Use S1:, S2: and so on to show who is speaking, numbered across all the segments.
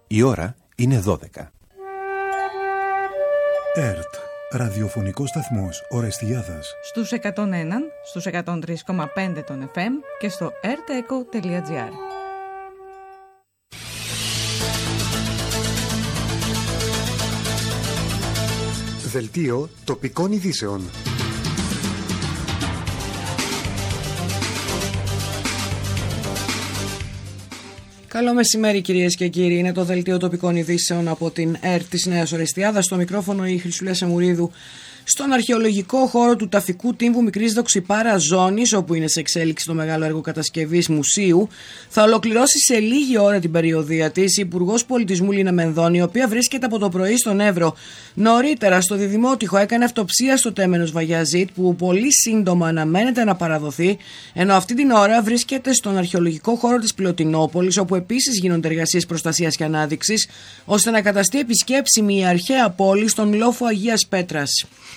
S1: Η ώρα είναι 12.
S2: ΕΡΤ, ραδιοφωνικός σταθμός Ορεστιάδας.
S3: Στους 101, στους 103,5 των FM και στο rteco.gr.
S4: Δελτίο τοπικών ειδήσεων.
S5: Καλό μεσημέρι κυρίες και κύριοι, είναι το Δελτίο τοπικών ειδήσεων από την ΕΡΤ της Νέας Ορεστιάδας. Στο μικρόφωνο η Χρυσουλία Σεμουρίδου. Στον αρχαιολογικό χώρο του ταφικού τύμβου Μικρής Δοξιπάρα Ζώνης, όπου είναι σε εξέλιξη το μεγάλο έργο κατασκευής μουσείου, θα ολοκληρώσει σε λίγη ώρα την περιοδεία της η Υπουργός Πολιτισμού Λίνα Μενδώνη, η οποία βρίσκεται από το πρωί στον Εύρο. Νωρίτερα στο Διδημότυχο έκανε αυτοψία στο τέμενος Βαγιαζίτ, που πολύ σύντομα αναμένεται να παραδοθεί, ενώ αυτή την ώρα βρίσκεται στον αρχαιολογικό χώρο της Πλωτινόπολης, όπου επίσης γίνονται εργασίες προστασίας και ανάδειξης, ώστε να καταστεί επισκέψιμη η αρχαία πόλη στον λόφο Αγίας Πέτρας.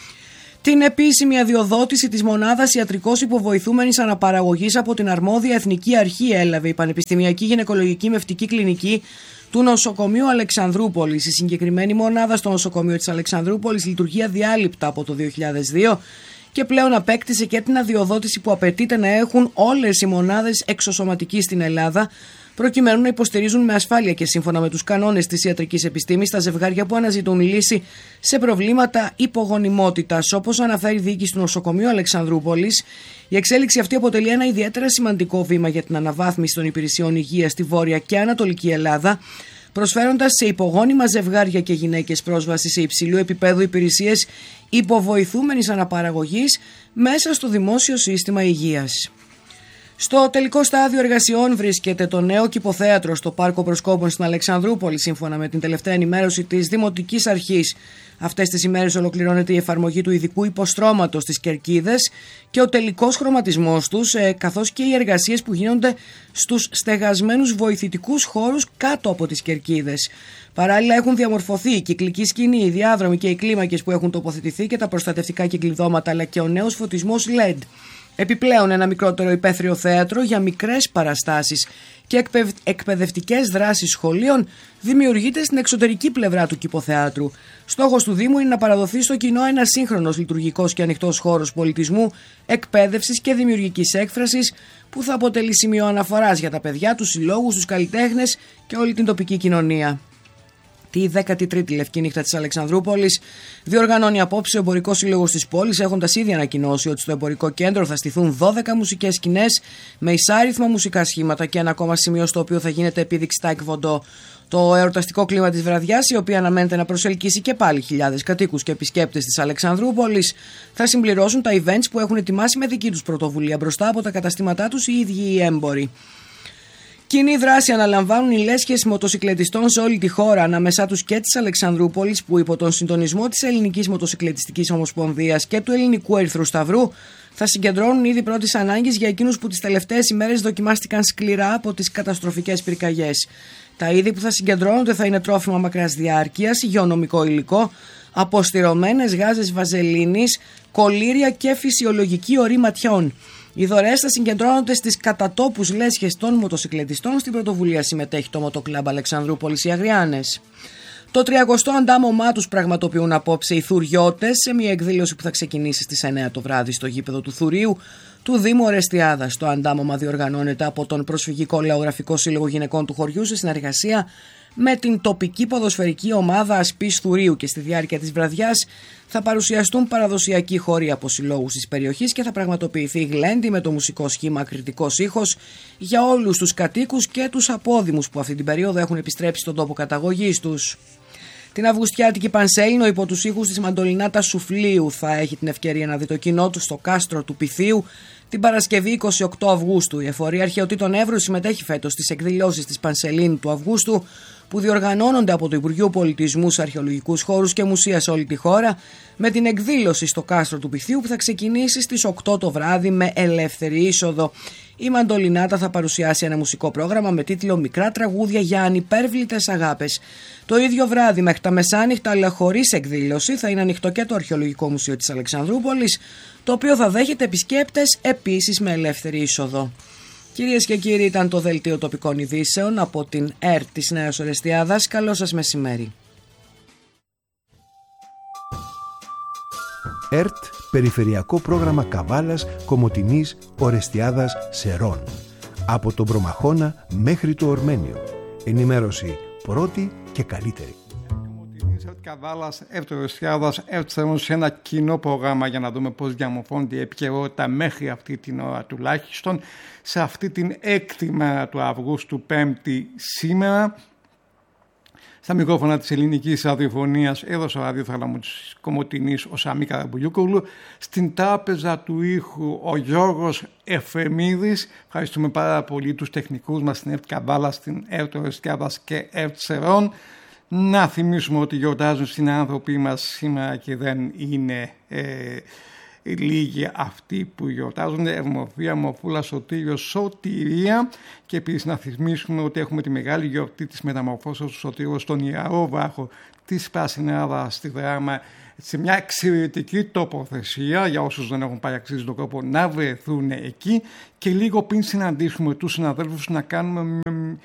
S5: Την επίσημη αδειοδότηση της μονάδας ιατρικός υποβοηθούμενης αναπαραγωγής από την αρμόδια Εθνική Αρχή έλαβε η Πανεπιστημιακή Γυναικολογική Μευτική Κλινική του Νοσοκομείου Αλεξανδρούπολης. Η συγκεκριμένη μονάδα στο νοσοκομείο της Αλεξανδρούπολης λειτουργεί αδιάλειπτα από το 2002 και πλέον απέκτησε και την αδειοδότηση που απαιτείται να έχουν όλες οι μονάδες εξωσωματικής στην Ελλάδα, προκειμένου να υποστηρίζουν με ασφάλεια και σύμφωνα με τους κανόνες της ιατρικής επιστήμης τα ζευγάρια που αναζητούν λύση σε προβλήματα υπογονιμότητας. Όπως αναφέρει η διοίκηση του νοσοκομείου Αλεξανδρούπολης, η εξέλιξη αυτή αποτελεί ένα ιδιαίτερα σημαντικό βήμα για την αναβάθμιση των υπηρεσιών υγείας στη Βόρεια και Ανατολική Ελλάδα, προσφέροντας σε υπογόνιμα ζευγάρια και γυναίκες πρόσβαση σε υψηλού επίπεδου υπηρεσίες υποβοηθούμενης αναπαραγωγής μέσα στο δημόσιο σύστημα υγείας. Στο τελικό στάδιο εργασιών βρίσκεται το νέο κηποθέατρο στο Πάρκο Προσκόπων στην Αλεξανδρούπολη, σύμφωνα με την τελευταία ενημέρωση της Δημοτικής Αρχής. Αυτές τις ημέρες ολοκληρώνεται η εφαρμογή του ειδικού υποστρώματος στις κερκίδες και ο τελικός χρωματισμός τους, καθώς και οι εργασίες που γίνονται στους στεγασμένους βοηθητικούς χώρους κάτω από τις κερκίδες. Παράλληλα έχουν διαμορφωθεί η κυκλική σκηνή, οι διάδρομοι και οι κλίμακες που έχουν τοποθετηθεί και τα προστατευτικά κυκλειδώματα, αλλά και ο νέος φωτισμός LED. Επιπλέον ένα μικρότερο υπαίθριο θέατρο για μικρές παραστάσεις και εκπαιδευτικές δράσεις σχολείων δημιουργείται στην εξωτερική πλευρά του κηποθεάτρου. Στόχος του Δήμου είναι να παραδοθεί στο κοινό ένας σύγχρονος λειτουργικός και ανοιχτός χώρος πολιτισμού, εκπαίδευσης και δημιουργικής έκφρασης, που θα αποτελεί σημείο αναφοράς για τα παιδιά, τους συλλόγους, τους καλλιτέχνες και όλη την τοπική κοινωνία. Τη 13η Λευκή Νύχτα της Αλεξανδρούπολης διοργανώνει απόψε ο Εμπορικός Σύλλογος της πόλης, έχοντας ήδη ανακοινώσει ότι στο εμπορικό κέντρο θα στηθούν 12 μουσικές σκηνές με εισάριθμα μουσικά σχήματα και ένα ακόμα σημείο στο οποίο θα γίνεται επίδειξη τάικβοντο. Το εορταστικό κλίμα της βραδιάς, η οποία αναμένεται να προσελκύσει και πάλι χιλιάδες κατοίκους και επισκέπτες της Αλεξανδρούπολης, θα συμπληρώσουν τα events που έχουν ετοιμάσει με δική τους πρωτοβουλία μπροστά από τα καταστήματά τους οι ίδιοι οι έμποροι. Κοινή δράση αναλαμβάνουν οι λέσχες μοτοσυκλετιστών σε όλη τη χώρα, ανάμεσά τους και της Αλεξανδρούπολης, που υπό τον συντονισμό της Ελληνικής Μοτοσυκλετιστικής Ομοσπονδίας και του Ελληνικού Ερυθρού Σταυρού θα συγκεντρώνουν ήδη πρώτης ανάγκης για εκείνους που τις τελευταίες ημέρες δοκιμάστηκαν σκληρά από τις καταστροφικές πυρκαγιές. Τα είδη που θα συγκεντρώνονται θα είναι τρόφιμα μακράς διάρκειας, υγειονομικό υλικό, αποστηρωμένες γάζες βαζελίνης, κολλήρια και φυσιολογική ορή ματιών. Οι δωρεές θα συγκεντρώνονται στις κατατόπους λέσχες των μοτοσυκλετιστών. Στην πρωτοβουλία συμμετέχει το Μοτοκλάμπ Αλεξανδρούπολης οι Αγριάνες. Το 30ο αντάμωμά τους πραγματοποιούν απόψε οι Θουριώτες σε μια εκδήλωση που θα ξεκινήσει στις 9 το βράδυ στο γήπεδο του Θουρίου του Δήμου Ορεστιάδας. Το αντάμωμα διοργανώνεται από τον Προσφυγικό Λαογραφικό Σύλλογο Γυναικών του χωριού σε συνεργασία με την τοπική ποδοσφαιρική ομάδα Ασπής Θουρίου, και στη διάρκεια της βραδιάς θα παρουσιαστούν παραδοσιακοί χώροι από συλλόγους της περιοχής και θα πραγματοποιηθεί γλέντι με το μουσικό σχήμα Ακριτικός Ήχος για όλους τους κατοίκους και τους απόδημους που αυτή την περίοδο έχουν επιστρέψει στον τόπο καταγωγής τους. Την Αυγουστιάτικη Πανσέλινο υπό τους ήχους της Μαντολινάτα Σουφλίου θα έχει την ευκαιρία να δει το κοινό του στο κάστρο του Πυθίου την Παρασκευή 28 Αυγούστου. Η Εφορία Αρχαιοτήτων Εύρου συμμετέχει φέτος στις εκδηλώσεις της Πανσελίνου του Αυγούστου, που διοργανώνονται από το Υπουργείο Πολιτισμού σε αρχαιολογικούς χώρους και μουσεία σε όλη τη χώρα, με την εκδήλωση στο κάστρο του Πυθίου που θα ξεκινήσει στις 8 το βράδυ με ελεύθερη είσοδο. Η Μαντολινάτα θα παρουσιάσει ένα μουσικό πρόγραμμα με τίτλο «Μικρά τραγούδια για ανυπέρβλητες αγάπες». Το ίδιο βράδυ μέχρι τα μεσάνυχτα, αλλά χωρίς εκδήλωση, θα είναι ανοιχτό και το Αρχαιολογικό Μουσείο της Αλεξανδρούπολης, το οποίο θα δέχεται επισκέπτες επίσης με ελεύθερη είσοδο. Κυρίες και κύριοι, ήταν το Δελτίο Τοπικών Ειδήσεων από την ΕΡΤ της Νέας Ορεστιάδας. Καλό σας μεσημέρι.
S2: ΕΡΤ, Περιφερειακό Πρόγραμμα Καβάλας, Κομοτηνής, Ορεστιάδας, Σερών. Από τον Προμαχώνα μέχρι το Ορμένιο. Ενημέρωση πρώτη και καλύτερη.
S1: Καβάλας, Ορεστιάδας, Σερών σε ένα κοινό πρόγραμμα για να δούμε πώς διαμορφώνεται η επικαιρότητα μέχρι αυτή την ώρα τουλάχιστον. Σε αυτή την 6η μέρα του Αυγούστου, 5η σήμερα. Στα μικρόφωνα της ελληνικής ραδιοφωνίας, εδώ στο ραδιόθαλαμο της Κομοτηνής, ο Σαμί Καραμπουλιούκογλου. Στην τράπεζα του ήχου, ο Γιώργος Εφρεμίδης. Ευχαριστούμε πάρα πολύ τους τεχνικούς μας στην ΕΡΤ Καβάλα, στην ΕΡΤ Ορεστιάδας και ΕΡΤ Σερών. Να θυμίσουμε ότι γιορτάζουν συνάνθρωποι μας σήμερα και δεν είναι λίγοι αυτοί που γιορτάζουν. Ευμορφία, Μορφούλα, Σωτήριο, Σωτηρία. Και επίσης να θυμίσουμε ότι έχουμε τη μεγάλη γιορτή της μεταμορφώσεως του Σωτήρου στον Ιερό Βάχο της Πρασινάδας στη Δράμα, σε μια εξαιρετική τοποθεσία για όσους δεν έχουν πάει αξίζει τον κόπο να βρεθούν εκεί. Και λίγο πριν συναντήσουμε τους συναδέλφους να κάνουμε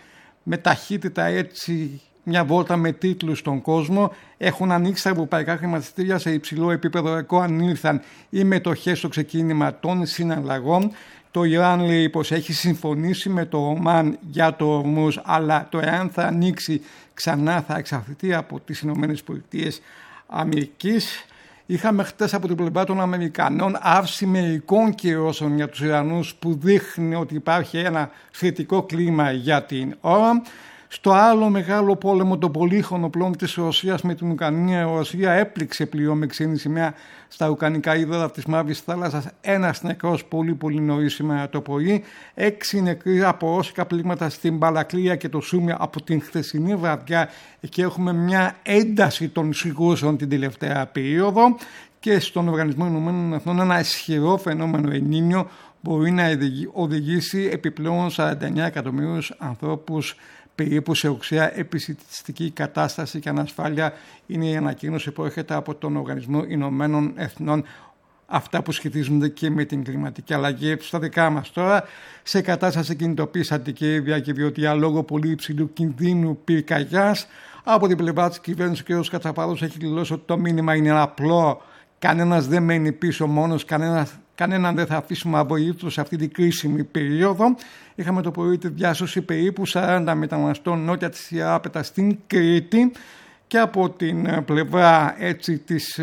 S1: με ταχύτητα έτσι μια βόλτα με τίτλους στον κόσμο. Έχουν ανοίξει τα ευρωπαϊκά χρηματιστήρια σε υψηλό επίπεδο. Ανήλθαν οι μετοχές στο ξεκίνημα των συναλλαγών. Το Ιράν λέει πως έχει συμφωνήσει με το Ομάν για το Ορμούζ, αλλά το εάν θα ανοίξει ξανά θα εξαρτηθεί από τις Ηνωμένες Πολιτείες Αμερικής. Είχαμε χτες από την πλευρά των Αμερικανών άρση μερικών κυρώσεων για τους Ιρανούς που δείχνει ότι υπάρχει ένα θετικό κλίμα για την ώρα. Στο άλλο μεγάλο πόλεμο, το πολύχρονο πλέον της Ρωσίας με την Ουκρανία, η Ρωσία έπληξε πλοίο με ξένη σημαία στα ουκρανικά ύδατα της Μαύρης Θάλασσας. Ένας νεκρός πολύ νωρίς σήμερα το πρωί. 6 νεκροί από ρώσικα πλήγματα στην Μπαλακλία και το Σούμι από την χθεσινή βραδιά. Εκεί έχουμε μια ένταση των συγκρούσεων την τελευταία περίοδο. Και στον Οργανισμό Ηνωμένων Εθνών ένα ισχυρό φαινόμενο Ελνίνιο μπορεί να οδηγήσει επιπλέον 49 εκατομμύριους ανθρώπους περίπου σε οξέα επισιτιστική κατάσταση και ανασφάλεια. Είναι η ανακοίνωση που έρχεται από τον Οργανισμό Ηνωμένων Εθνών. Αυτά που σχετίζονται και με την κλιματική αλλαγή. Στα δικά μας τώρα, σε κατάσταση κινητοποίησης αντικείμενα και βιωτεία λόγω πολύ υψηλού κινδύνου πυρκαγιάς. Από την πλευρά της κυβέρνησης, ο κ. Κατσαπάδος έχει δηλώσει ότι το μήνυμα είναι απλό. Κανένας δεν μένει πίσω μόνος, κανέναν δεν θα αφήσουμε αβοήθητο σε αυτή την κρίσιμη περίοδο. Είχαμε το πρωί τη διάσωση περίπου 40 μεταναστών νότια της Ιεράπετας στην Κρήτη. Και από την πλευρά έτσι της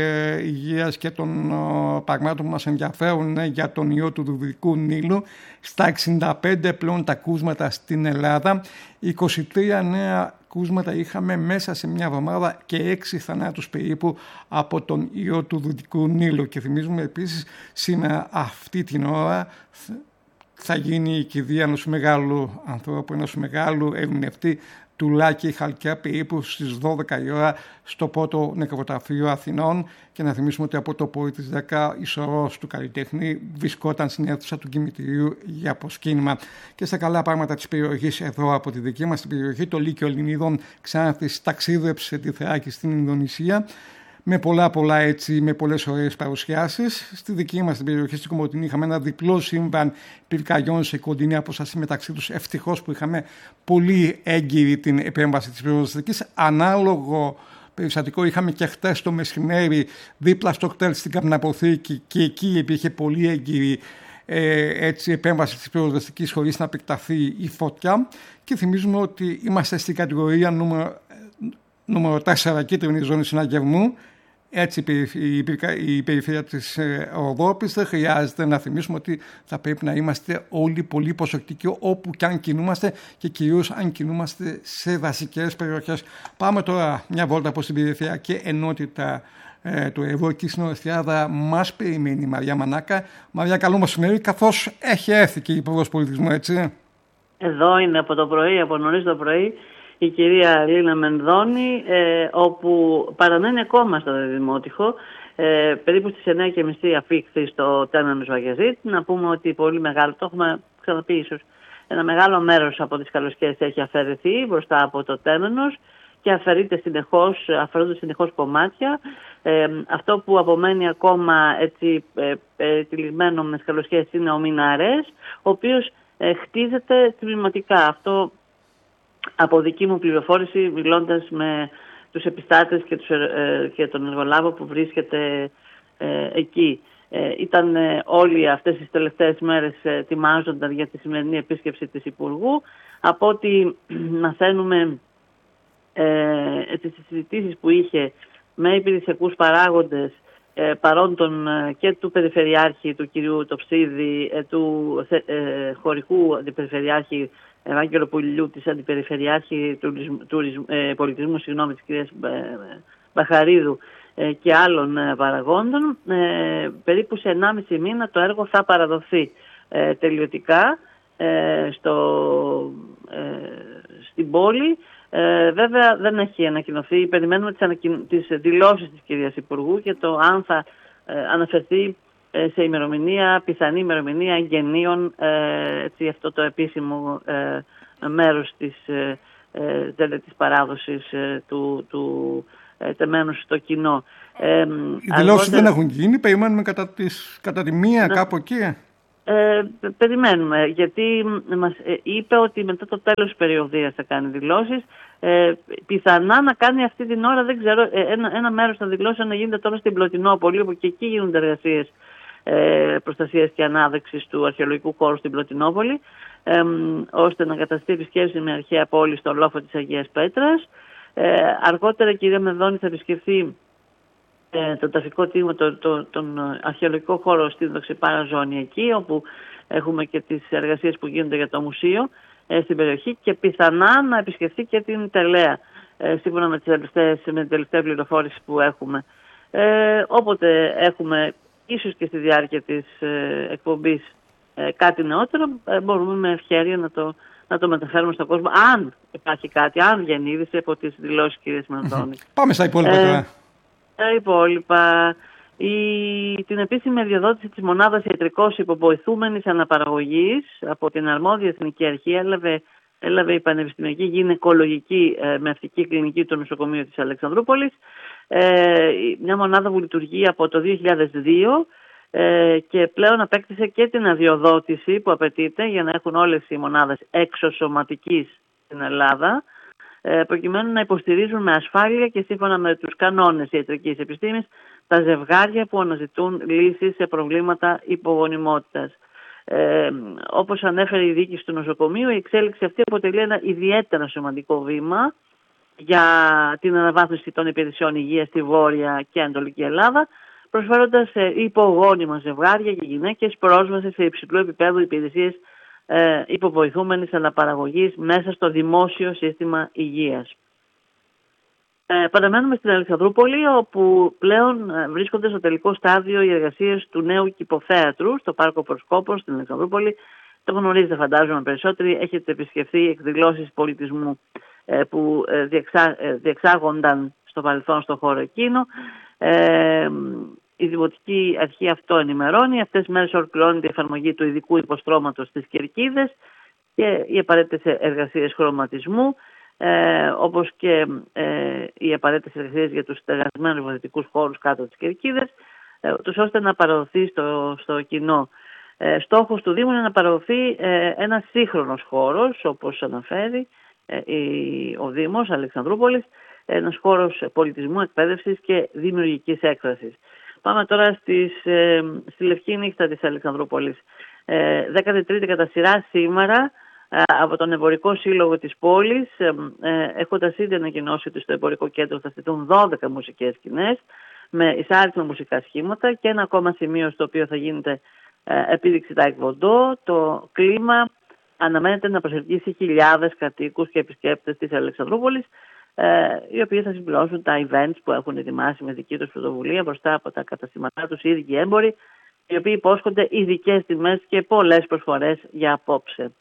S1: υγείας και των πραγμάτων που μας ενδιαφέρουν για τον ιό του Δυτικού Νείλου, στα 65 πλέον τα κρούσματα στην Ελλάδα, 23 νέα κρούσματα είχαμε μέσα σε μια εβδομάδα και 6 θανάτους περίπου από τον ιό του Δυτικού Νείλου. Και θυμίζουμε επίσης σήμερα αυτή την ώρα θα γίνει η κηδεία ενός μεγάλου ανθρώπου, ενός μεγάλου ερμηνευτή του Λάκη Χαλκιά περίπου στις 12 η ώρα στο πρώτο νεκροταφείο Αθηνών. Και να θυμίσουμε ότι από το πρωί της 10 η σωρός του καλλιτέχνη βρισκόταν στην αίθουσα του κημητηρίου για προσκύνημα. Και στα καλά πράγματα της περιοχής εδώ από τη δική μας την περιοχή, το Λύκειο Ελληνίδων Ξάνθης ταξίδεψε τη Θράκη στην Ινδονησία με πολλά έτσι, με πολλές ωραίες παρουσιάσεις. Στη δική μας την περιοχή, στην Κομοτηνή, είχαμε ένα διπλό σύμβαν πυρκαγιών σε κοντινή απόσταση μεταξύ τους. Ευτυχώς που είχαμε πολύ έγκυρη την επέμβαση της πυροσβεστικής. Ανάλογο περιστατικό είχαμε και χτες το μεσημέρι δίπλα στο κτέλ στην Καπναποθήκη και εκεί υπήρχε πολύ έγκυρη έτσι, επέμβαση της πυροσβεστικής χωρίς να επεκταθεί η φωτιά. Και θυμίζουμε ότι είμαστε στην κατηγορία νούμερο 4, κίτρινη ζώνη συναγερμού. Έτσι η περιφέρεια της Ροδόπης. Δεν χρειάζεται να θυμίσουμε ότι θα πρέπει να είμαστε όλοι πολύ προσεκτικοί όπου και αν κινούμαστε και κυρίως αν κινούμαστε σε δασικές περιοχές. Πάμε τώρα μια βόλτα προς την περιφερειακή ενότητα του Εύρου. Εκεί στην Ορεστιάδα μας περιμένει η Μαριά Μανάκα. Μαριά, καλό μεσημέρι, καθώς έχει έρθει και η Υπουργός Πολιτισμού, έτσι.
S6: Εδώ είναι από το πρωί, από νωρίς το πρωί, η κυρία Λίνα Μενδώνη, όπου παραμένει ακόμα στο Δημότυχο, περίπου στις 9.30 αφήχθη στο Τένανος Βαγιαζίτ. Να πούμε ότι πολύ μεγάλο, το έχουμε ξαναπεί ίσως, ένα μεγάλο μέρος από τις καλοσχέσεις έχει αφαιρεθεί μπροστά από το Τένανος και αφαιρούνται συνεχώς κομμάτια. Αυτό που απομένει ακόμα έτσι τυλιγμένο με τις καλοσχέσεις είναι ο Μιναρές, ο οποίος χτίζεται τμηματικά. Αυτό από δική μου πληροφόρηση, μιλώντας με τους επιστάτες και τον εργολάβο που βρίσκεται εκεί. Ήταν όλοι αυτές τις τελευταίες μέρες ετοιμάζονταν για τη σημερινή επίσκεψη της Υπουργού. Από ό,τι μαθαίνουμε τις συζητήσεις που είχε με υπηρεσιακούς παράγοντες, παρόν και του Περιφερειάρχη του κυρίου Τοψίδη, του χωρικού αντιπεριφερειάρχη Ευάγγελο Πουλιού, της αντιπεριφερειάρχη πολιτισμού, της κυρίας Μπαχαρίδου και άλλων παραγόντων, περίπου σε 1,5 μήνα το έργο θα παραδοθεί τελειωτικά στην πόλη. Βέβαια δεν έχει ανακοινωθεί, περιμένουμε τις δηλώσεις της κυρίας Υπουργού και το αν θα αναφερθεί σε πιθανή ημερομηνία εγγενείων, αυτό το επίσημο μέρος της παράδοσης του τεμένους στο κοινό.
S1: Οι δηλώσεις δεν έχουν γίνει, περιμένουμε κατά τη μία κάπου εκεί.
S6: Περιμένουμε, γιατί μας είπε ότι μετά το τέλος της περιοδίας θα κάνει δηλώσεις. Πιθανά να κάνει αυτή την ώρα, δεν ξέρω, ένα μέρος των δηλώσεων να γίνεται τώρα στην Πλωτινόπολη, όπου και εκεί γίνονται εργασίες προστασίας και ανάδειξης του αρχαιολογικού χώρου στην Πλωτινόπολη, ώστε να καταστεί επισκέψη με αρχαία πόλη στο λόφο της Αγίας Πέτρας. Αργότερα η κυρία Μενδώνη θα επισκεφθεί τον ταφικό τμήμα, τον αρχαιολογικό χώρο στην Δοξιπάρα Ζώνη εκεί, όπου έχουμε και τις εργασίες που γίνονται για το μουσείο στην περιοχή, και πιθανά να επισκεφθεί και την Τελέα, σύμφωνα με την τελευταία πληροφόρηση που έχουμε. Όποτε έχουμε, ίσως και στη διάρκεια της εκπομπής, κάτι νεότερο, μπορούμε με ευχέρεια να το μεταφέρουμε στον κόσμο, αν υπάρχει κάτι, αν βγαίνει είδηση από τις δηλώσεις κυρίας Μενδώνη.
S1: Πάμε στα υπόλοιπα τώρα.
S6: Τα υπόλοιπα. Την επίσημη αδειοδότηση της μονάδας ιατρικός υποβοηθούμενης αναπαραγωγής από την αρμόδια Εθνική Αρχή έλαβε η Πανεπιστημιακή Γυναικολογική Μευτική Κλινική του Νοσοκομείου της Αλεξανδρούπολης. Μια μονάδα που λειτουργεί από το 2002 και πλέον απέκτησε και την αδειοδότηση που απαιτείται για να έχουν όλες οι μονάδες εξωσωματικής στην Ελλάδα, προκειμένου να υποστηρίζουν με ασφάλεια και σύμφωνα με τους κανόνες ιατρικής επιστήμης τα ζευγάρια που αναζητούν λύσεις σε προβλήματα υπογονιμότητας. Όπως ανέφερε η διοίκηση του νοσοκομείου, η εξέλιξη αυτή αποτελεί ένα ιδιαίτερα σημαντικό βήμα για την αναβάθμιση των υπηρεσιών υγείας στη Βόρεια και Ανατολική Ελλάδα, προσφέροντας σε υπογόνιμα ζευγάρια και γυναίκες πρόσβαση σε υψηλού επίπεδου υπηρεσίες υποβοηθούμενης αναπαραγωγής μέσα στο δημόσιο σύστημα υγείας. Παραμένουμε στην Αλεξανδρούπολη, όπου πλέον βρίσκονται στο τελικό στάδιο οι εργασίες του νέου κηποθέατρου στο Πάρκο Προσκόπος στην Αλεξανδρούπολη. Το γνωρίζετε, φαντάζομαι, περισσότεροι. Έχετε επισκεφθεί εκδηλώσεις πολιτισμού που διεξάγονταν στο παρελθόν στο χώρο εκείνο. Η Δημοτική Αρχή αυτό ενημερώνει. Αυτές τις μέρες ολοκληρώνεται η εφαρμογή του ειδικού υποστρώματος στις Κερκίδες και οι απαραίτητες εργασίες χρωματισμού, όπως και οι απαραίτητες εργασίες για τους στεγασμένους βοηθητικούς χώρους κάτω τις Κερκίδες, τους ώστε να παραδοθεί στο κοινό. Στόχος του Δήμου είναι να παραδοθεί ένας σύγχρονος χώρος, όπως αναφέρει ο Δήμος Αλεξανδρούπολης, ένας χώρος πολιτισμού, εκπαίδευσης και δημιουργικής έκφρασης. Πάμε τώρα στη Λευκή Νύχτα της Αλεξανδρούπολης. 13η κατά σειρά σήμερα από τον Εμπορικό Σύλλογο της πόλης, έχοντας ήδη ανακοινώσει ότι στο Εμπορικό Κέντρο θα στηθούν 12 μουσικές σκηνές με εισάριθμα μουσικά σχήματα και ένα ακόμα σημείο στο οποίο θα γίνεται επίδειξη τάικβοντό. Το κλίμα αναμένεται να προσελκύσει χιλιάδες κατοίκους και επισκέπτες της Αλεξανδρούπολης, οι οποίοι θα συμπληρώσουν τα events που έχουν ετοιμάσει με δική τους πρωτοβουλία μπροστά από τα καταστήματά τους οι ίδιοι έμποροι, οι οποίοι υπόσχονται ειδικές τιμές και πολλές προσφορές για απόψε.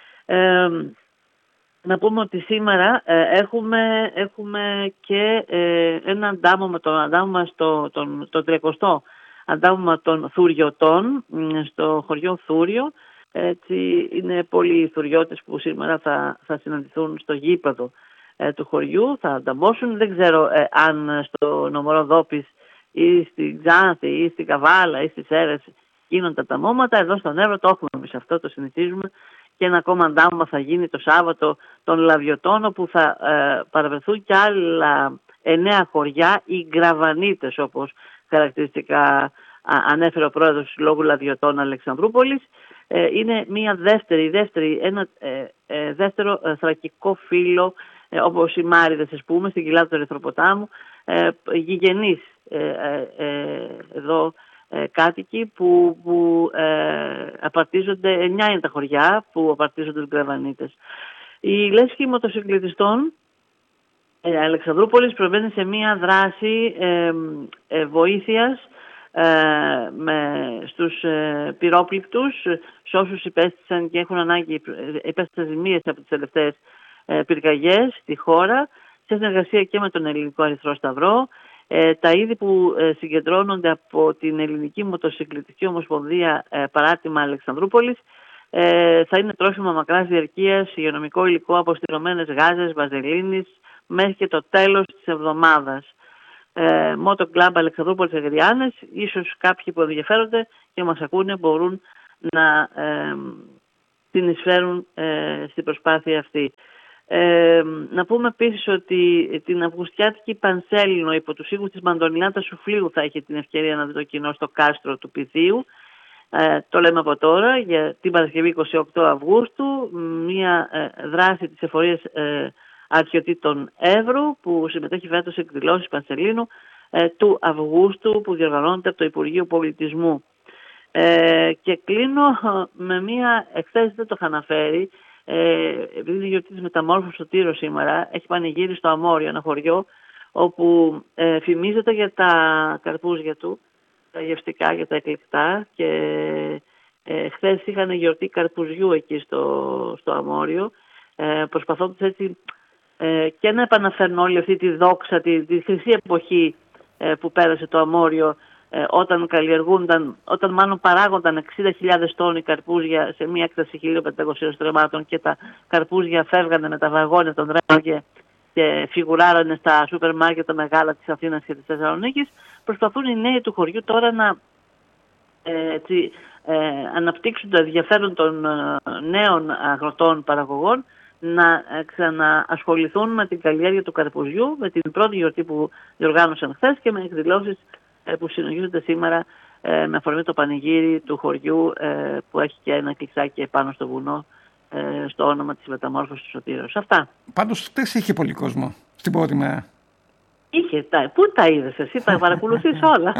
S6: Να πούμε ότι σήμερα έχουμε και ένα αντάμωμα, το 30ο αντάμωμα των Θουριωτών στο χωριό Θούριο. Έτσι, είναι πολλοί οι Θουριώτες που σήμερα θα συναντηθούν στο γήπεδο του χωριού, θα ανταμώσουν. Δεν ξέρω αν στο Νομοροδόπης ή στην Ξάνθη ή στην Καβάλα ή στις Σέρρες γίνονται τα ανταμώματα. Εδώ στον Εύρο το έχουμε εμείς αυτό, το συνηθίζουμε και ένα ακόμα αντάμμα θα γίνει το Σάββατο των Λαβιωτών, όπου θα παραβρεθούν και άλλα 9 χωριά, οι Γκραβανίτες, όπως χαρακτηριστικά ανέφερε ο πρόεδρος του Συλλόγου Λαβιωτών Αλεξανδρούπολης. Είναι ένα δεύτερο θρακικό φύλλο, όπως οι Μάριδες, ας πούμε, στην κοιλάδα του Ερυθροποτάμου, γηγενείς εδώ κάτοικοι που απαρτίζονται, 9 είναι τα χωριά που απαρτίζονται τους Γκραβανίτες. Η Λέσχη Μοτοσυκλετιστών Αλεξανδρούπολης προβαίνει σε μία δράση βοήθειας στους πυρόπληκτους, σε όσους υπέστησαν και έχουν ανάγκη, υπέστησαν ζημίες από τις τελευταίες πυρκαγιές στη χώρα, σε συνεργασία και με τον Ελληνικό Ερυθρό Σταυρό. Τα είδη που συγκεντρώνονται από την Ελληνική Μοτοσυκλετιστική Ομοσπονδία Παράρτημα Αλεξανδρούπολης θα είναι τρόφιμα μακράς διαρκείας, υγειονομικό υλικό, αποστηρωμένες γάζες, βαζελίνης, μέχρι και το τέλος της εβδομάδας. Μότο Κλαμπ Αλεξανδρούπολης Αγριάνες, ίσως κάποιοι που ενδιαφέρονται και μας ακούνε μπορούν να συνεισφέρουν στην προσπάθεια αυτή. Να πούμε επίσης ότι την Αυγουστιάτικη Πανσέλινο υπό τους ήχους της Μαντονιάτα Σουφλίου θα έχει την ευκαιρία να δει το κοινό στο κάστρο του Πηδίου. Το λέμε από τώρα, για την Παρασκευή 28 Αυγούστου, μια δράση της εφορίας αρχαιοτήτων Εύρου που συμμετέχει φέτος σε εκδηλώσεις Πανσελίνου του Αυγούστου που διοργανώνεται από το Υπουργείο Πολιτισμού. Και κλείνω με μια, εχθές δεν το είχα αναφέρει, επειδή είναι η γιορτή της Μεταμόρφωσης στο Τύρο σήμερα, έχει πανηγύρι στο Αμόριο, ένα χωριό όπου φημίζεται για τα καρπούζια του, τα γευστικά και τα εκλεκτά, και χθες είχαν γιορτή καρπουζιού εκεί στο Αμόριο, προσπαθώντας έτσι και να επαναφέρουν όλη αυτή τη δόξα, τη χρυσή εποχή που πέρασε το Αμόριο, όταν μάλλον παράγονταν 60.000 τόνοι καρπούζια σε μια έκταση 1.500 στρεμμάτων και τα καρπούζια φεύγανε με τα βαγόνια των τρένων και φιγουράρανε στα σούπερ μάρκετ τα μεγάλα της Αθήνας και της Θεσσαλονίκης. Προσπαθούν οι νέοι του χωριού τώρα να αναπτύξουν το ενδιαφέρον των νέων αγροτών παραγωγών, να ξαναασχοληθούν με την καλλιέργεια του καρπουζιού, με την πρώτη γιορτή που διοργάνωσαν χθες και με εκδηλώσεις που συνεχίζονται σήμερα με αφορμή το πανηγύρι του χωριού που έχει και ένα κλειξάκι επάνω στο βουνό στο όνομα της Μεταμόρφωσης του Σωτήρος. Αυτά.
S1: Πάντως χτες είχε πολύ κόσμο στην πρώτη μέρα.
S6: Είχε. Πού τα είδες εσύ, τα παρακολουθείς όλα.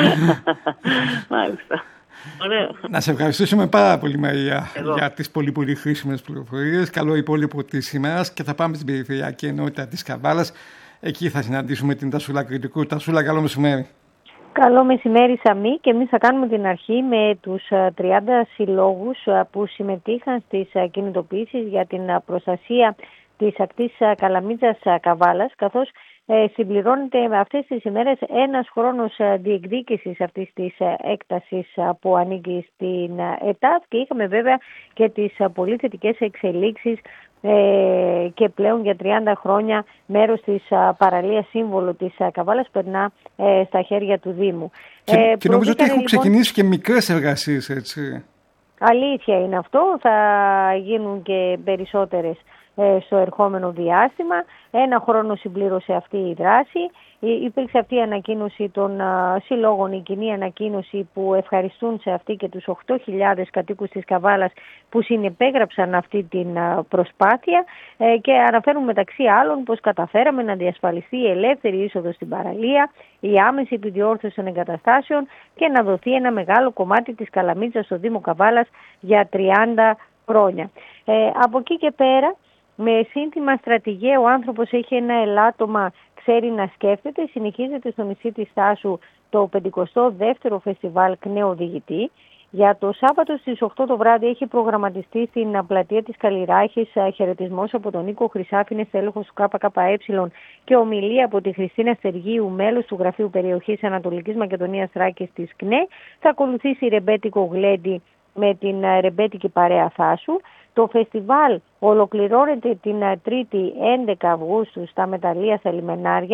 S6: Μάλιστα. Ωραίο.
S1: Να σε ευχαριστήσουμε πάρα πολύ, Μαρία, για τις πολύ χρήσιμες πληροφορίες. Καλό υπόλοιπο της ημέρας και θα πάμε στην περιφερειακή ενότητα της Καβάλας. Εκεί θα συναντήσουμε την Τασούλα Κρητικού. Τασούλα, καλό μεσημέρι.
S7: Καλό μεσημέρι, Σαμή, και εμείς θα κάνουμε την αρχή με τους 30 συλλόγους που συμμετείχαν στις κινητοποιήσεις για την προστασία της ακτής Καλαμίτσας Καβάλας, καθώς συμπληρώνεται με αυτές τις ημέρες ένας χρόνος διεκδίκησης αυτής της έκτασης που ανήκει στην ΕΤΑΔ, και είχαμε βέβαια και τις πολύ θετικές εξελίξεις και πλέον για 30 χρόνια μέρος της παραλίας σύμβολο της Καβάλας περνά στα χέρια του Δήμου.
S1: Και νομίζω ότι έχουν ξεκινήσει και μικρές εργασίες, έτσι.
S7: Αλήθεια είναι αυτό, θα γίνουν και περισσότερες στο ερχόμενο διάστημα. Ένα χρόνο συμπλήρωσε αυτή η δράση. Υπήρξε αυτή η ανακοίνωση των συλλόγων, η κοινή ανακοίνωση που ευχαριστούν σε αυτή και τους 8.000 κατοίκους της Καβάλας που συνυπέγραψαν αυτή την προσπάθεια και αναφέρουν μεταξύ άλλων πως καταφέραμε να διασφαλιστεί η ελεύθερη είσοδος στην παραλία, η άμεση επιδιόρθωση των εγκαταστάσεων και να δοθεί ένα μεγάλο κομμάτι της Καλαμίτσας στο Δήμο Καβάλας για 30 χρόνια. Από εκεί και πέρα, με σύνθημα «Στρατηγέ, ο άνθρωπος έχει ένα ελάττωμα, ξέρει να σκέφτεται», συνεχίζεται στο νησί της Θάσου το 52ο Φεστιβάλ ΚΝΕ Οδηγητή. Για το Σάββατο στις 8 το βράδυ έχει προγραμματιστεί στην πλατεία της Καλλιράχης χαιρετισμός από τον Νίκο Χρυσάφινε, στέλεχος του ΚΚΕ, και ομιλία από τη Χριστίνα Στεργίου, μέλος του Γραφείου Περιοχής Ανατολικής Μακεδονίας Θράκης της ΚΝΕ. Θα ακολουθήσει ρεμπέτικο γλέντι με την ρεμπέτικη παρέα Θάσου. Το φεστιβάλ ολοκληρώνεται την 3η 11 Αυγούστου στα Μεταλλεία στα Λιμενάρια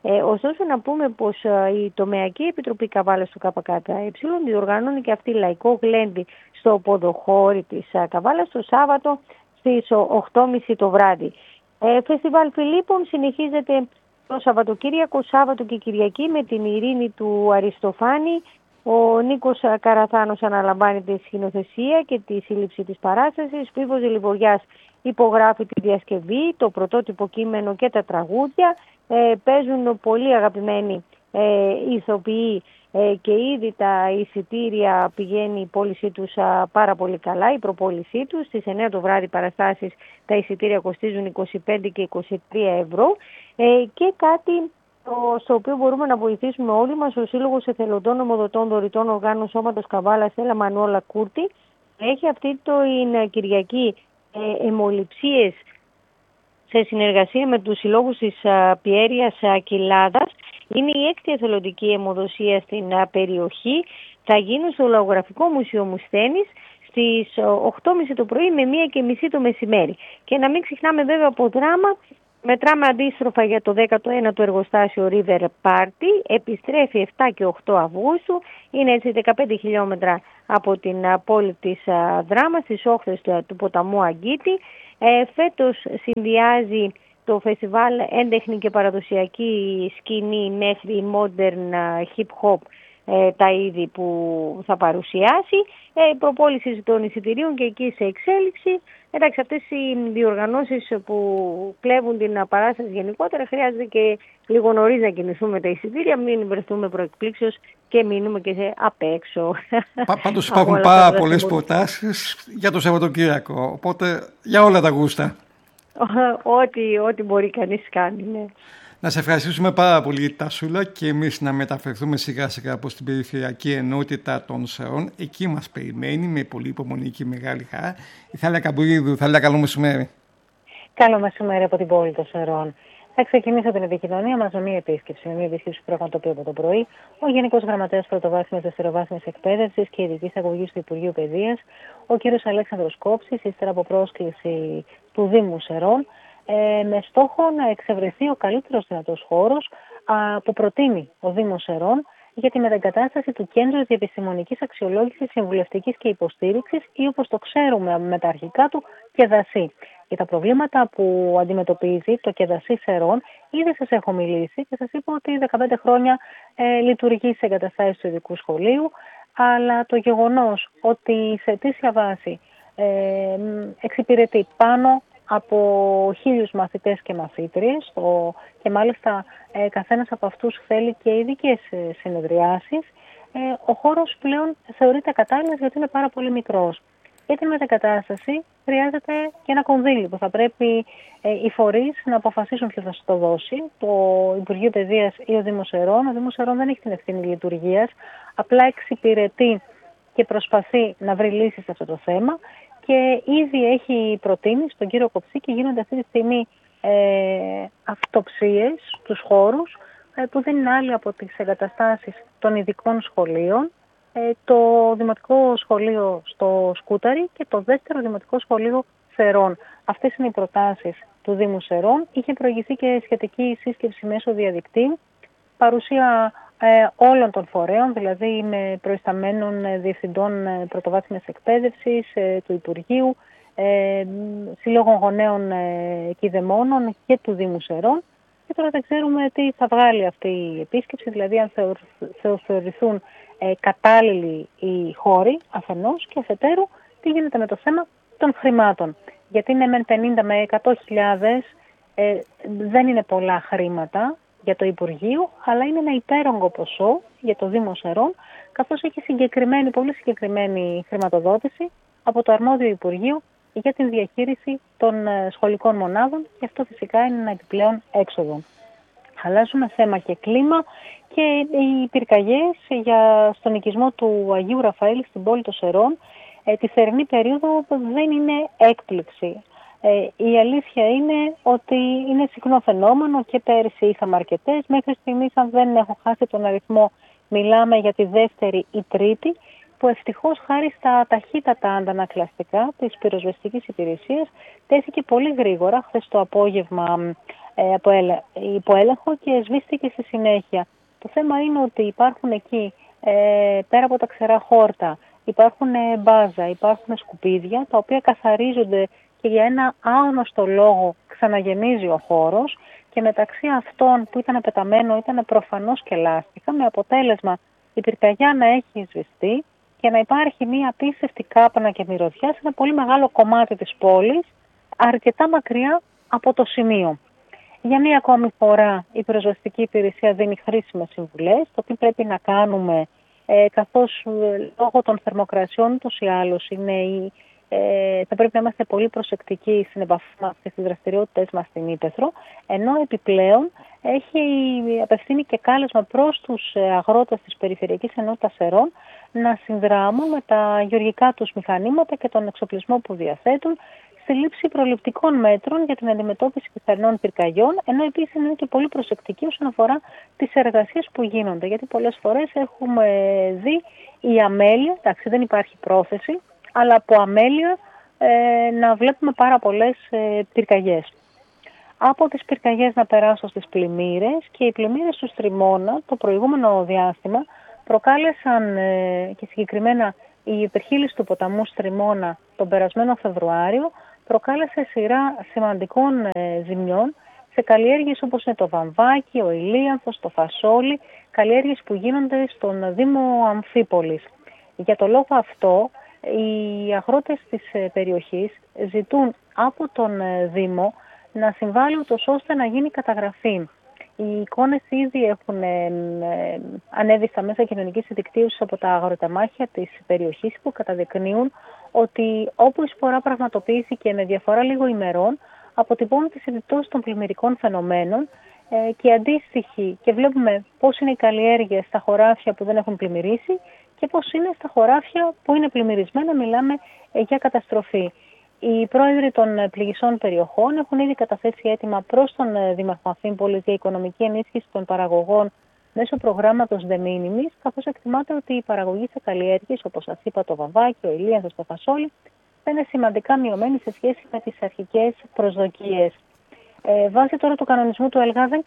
S7: Ωστόσο να πούμε πως η Τομεακή Επιτροπή Καβάλας του ΚΚΕ διοργανώνει και αυτή λαϊκό γλέντι στο ποδοχώρι της Καβάλας το Σάββατο στις 8.30 το βράδυ. Φεστιβάλ Φιλίππων συνεχίζεται το Σαββατοκύριακο, Σάββατο και Κυριακή με την Ειρήνη του Αριστοφάνη. Ο Νίκος Καραθάνος αναλαμβάνει τη σκηνοθεσία και τη σύλληψη της παράστασης. Φίβος Λιβοριάς υπογράφει τη διασκευή, το πρωτότυπο κείμενο και τα τραγούδια. Παίζουν πολύ αγαπημένοι ηθοποιοί και ήδη τα εισιτήρια πηγαίνει η πώλησή τους πάρα πολύ καλά, η προπόλησή τους. Στις 9 το βράδυ παραστάσεις τα εισιτήρια κοστίζουν 25 και 23 ευρώ. Και κάτι στο οποίο μπορούμε να βοηθήσουμε όλοι μας, ο Σύλλογος Εθελοντών Ομοδοτών Δωρητών Οργάνων Σώματος Καβάλας Έλα Μανώλα Κούρτη έχει αυτή την Κυριακή αιμοληψίες σε συνεργασία με τους συλλόγους της Πιέρειας Κοιλάδας. Είναι η 6η εθελοντική αιμοδοσία στην περιοχή. Θα γίνουν στο Λαογραφικό Μουσείο Μουσθένης στις 8.30 το πρωί με 1.30 το μεσημέρι. Και να μην ξεχνάμε βέβαια από δράμα. Μετράμε αντίστροφα για το 19ο εργοστάσιο River Party. Επιστρέφει 7 και 8 Αυγούστου. Είναι έτσι 15 χιλιόμετρα από την πόλη της Δράμα, στις όχθες του ποταμού Αγκίτη. Φέτος συνδυάζει το φεστιβάλ έντεχνη και παραδοσιακή σκηνή μέχρι modern hip hop τα είδη που θα παρουσιάσει. Προπόληση των εισιτηρίων και εκεί σε εξέλιξη. Εντάξει, αυτές οι διοργανώσεις που κλέβουν την παράσταση γενικότερα χρειάζεται και λίγο νωρίς να κινηθούμε τα εισιτήρια, μην βρεθούμε προεκπλήξεως και μείνουμε και απ' έξω.
S1: Πάντως υπάρχουν πάρα πολλές προτάσεις για το Σαββατοκύριακο, οπότε για όλα τα γούστα.
S7: Ό,τι μπορεί κανείς κάνει, ναι.
S1: Να σε ευχαριστήσουμε πάρα πολύ, Τασούλα, και εμείς να μεταφερθούμε σιγά σιγά προς την Περιφερειακή Ενότητα των Σερών. Εκεί μας περιμένει με πολύ υπομονή και μεγάλη χαρά η Θάλια Καμπουρίδου. Θάλια, καλό μεσημέρι.
S8: Καλό μεσημέρι από την πόλη των Σερών. Θα ξεκινήσω την επικοινωνία μας με μια επίσκεψη. Μια επίσκεψη που πραγματοποιεί από το πρωί ο Γενικός Γραμματέας Πρωτοβάθμιας Δευτεροβάθμιας Εκπαίδευσης και Ειδικής Αγωγής του Υπουργείου Παιδείας, ο κ. Αλέξανδρος Κόψης, ύστερα από πρόσκληση του Δήμου Σερών, με στόχο να εξευρεθεί ο καλύτερος δυνατός χώρος που προτείνει ο Δήμος Σερών για τη μετεγκατάσταση του Κέντρου Διεπιστημονικής Αξιολόγησης, Συμβουλευτικής και Υποστήριξης, ή όπως το ξέρουμε με τα αρχικά του, ΚΕΔΑΣΥ. Για τα προβλήματα που αντιμετωπίζει το ΚΕΔΑΣΥ Σερών, ήδη σας έχω μιλήσει και σας είπα ότι 15 χρόνια λειτουργεί σε εγκαταστάσεις του ειδικού σχολείου, αλλά το γεγονός ότι σε αιτήσια βάση εξυπηρετεί πάνω από 1.000 μαθητές και μαθήτριες και μάλιστα καθένας από αυτούς θέλει και ειδικές συνεδριάσεις, ο χώρος πλέον θεωρείται κατάλληλος γιατί είναι πάρα πολύ μικρός. Για την μετακατάσταση χρειάζεται και ένα κονδύλι που θα πρέπει οι φορείς να αποφασίσουν ποιο θα το δώσει, το Υπουργείο Παιδείας ή ο Δήμος Σερών. Ο Δήμος Σερών δεν έχει την ευθύνη λειτουργίας, απλά εξυπηρετεί και προσπαθεί να βρει λύσεις σε αυτό το θέμα. Και ήδη έχει προτείνει στον κύριο Κοψή και γίνονται αυτή τη στιγμή αυτοψίες στους χώρους που δεν είναι άλλοι από τις εγκαταστάσεις των ειδικών σχολείων, το Δημοτικό Σχολείο στο Σκούταρι και το δεύτερο Δημοτικό Σχολείο Σερών. Αυτές είναι οι προτάσεις του Δήμου Σερών. Είχε προηγηθεί και σχετική σύσκεψη μέσω διαδικτύου, παρουσία όλων των φορέων, δηλαδή με προϊσταμένων διευθυντών πρωτοβάθμιας εκπαίδευσης, του Υπουργείου, συλλόγων γονέων κηδεμόνων και του Δήμου Σερών. Και τώρα δεν ξέρουμε τι θα βγάλει αυτή η επίσκεψη, δηλαδή αν θεωρηθούν κατάλληλοι οι χώροι αφενός και αφετέρου τι γίνεται με το θέμα των χρημάτων. Γιατί είναι με 50 με 100.000, δεν είναι πολλά χρήματα για το Υπουργείο, αλλά είναι ένα υπέρογκο ποσό για το Δήμο Σερών, καθώς έχει πολύ συγκεκριμένη χρηματοδότηση από το αρμόδιο Υπουργείο για την διαχείριση των σχολικών μονάδων, και αυτό φυσικά είναι ένα επιπλέον έξοδο. Αλλάζουμε θέμα και κλίμα, και οι πυρκαγιές στον οικισμό του Αγίου Ραφαήλ στην πόλη των Σερών τη θερινή περίοδο δεν είναι έκπληξη. Η αλήθεια είναι ότι είναι συχνό φαινόμενο και πέρυσι είχαμε αρκετές. Μέχρι στιγμής, αν δεν έχω χάσει τον αριθμό, μιλάμε για τη δεύτερη ή τρίτη, που ευτυχώς χάρη στα ταχύτατα αντανακλαστικά της πυροσβεστικής υπηρεσίας τέθηκε πολύ γρήγορα. Χθες το απόγευμα υπό έλεγχο και σβήστηκε στη συνέχεια. Το θέμα είναι ότι υπάρχουν εκεί, πέρα από τα ξερά χόρτα, υπάρχουν μπάζα, υπάρχουν σκουπίδια, τα οποία καθαρίζονται και για ένα άγνωστο λόγο ξαναγεμίζει ο χώρος, και μεταξύ αυτών που ήταν πεταμένο ήταν προφανώς και λάστιχα, με αποτέλεσμα η πυρκαγιά να έχει σβηστεί και να υπάρχει μια απίστευτη κάπνα και μυρωδιά σε ένα πολύ μεγάλο κομμάτι της πόλης, αρκετά μακριά από το σημείο. Για μία ακόμη φορά η πυροσβεστική υπηρεσία δίνει χρήσιμες συμβουλές, το τι πρέπει να κάνουμε, καθώς λόγω των θερμοκρασιών ούτως ή άλλως θα πρέπει να είμαστε πολύ προσεκτικοί στην επαφή μας και στις δραστηριότητες μας στην Ύπαιθρο, ενώ επιπλέον έχει απευθύνει και κάλεσμα προς τους αγρότες της Περιφερειακής Ενότητας Σερών να συνδράμουν με τα γεωργικά τους μηχανήματα και τον εξοπλισμό που διαθέτουν στη λήψη προληπτικών μέτρων για την αντιμετώπιση πιθανών πυρκαγιών, ενώ επίσης είναι και πολύ προσεκτική όσον αφορά τις εργασίες που γίνονται. Γιατί πολλές φορές έχουμε δει η αμέλεια, εντάξει, δεν υπάρχει πρόθεση, αλλά από αμέλεια να βλέπουμε πάρα πολλές πυρκαγιές. Από τις πυρκαγιές να περάσω στις πλημμύρες, και οι πλημμύρες του Στριμώνα το προηγούμενο διάστημα προκάλεσαν, και συγκεκριμένα η υπερχείληση του ποταμού Στριμώνα τον περασμένο Φεβρουάριο, προκάλεσε σειρά σημαντικών ζημιών σε καλλιέργειες όπως είναι το βαμβάκι, ο ηλίανθος, το φασόλι, καλλιέργειες που γίνονται στον Δήμο Αμφίπολης. Για το λόγο αυτό, οι αγρότες της περιοχής ζητούν από τον Δήμο να συμβάλλει ούτως ώστε να γίνει καταγραφή. Οι εικόνες ήδη έχουν ανέβει στα μέσα κοινωνικής δικτύωσης από τα αγροτεμάχια της περιοχής, που καταδεικνύουν ότι όπου η σπορά πραγματοποιήθηκε με διαφορά λίγο ημερών, αποτυπώνουν τις επιπτώσεις των πλημμυρικών φαινομένων και αντίστοιχη, και βλέπουμε πώς είναι οι καλλιέργειες στα χωράφια που δεν έχουν πλημμυρίσει και πώς είναι στα χωράφια που είναι πλημμυρισμένα, μιλάμε για καταστροφή. Οι πρόεδροι των πληγισών περιοχών έχουν ήδη καταθέσει αίτημα προς τον Δήμαρχο Αμφίπολης για οικονομική ενίσχυση των παραγωγών μέσω προγράμματος de minimis, καθώς εκτιμάται ότι η παραγωγή σε καλλιέργειες, όπως σας είπα, το βαμβάκι, ο ηλίανθος, το φασόλι, θα είναι σημαντικά μειωμένη σε σχέση με τις αρχικές προσδοκίες. Βάσει τώρα του κανονισμού του ΕΛΓΑ δεν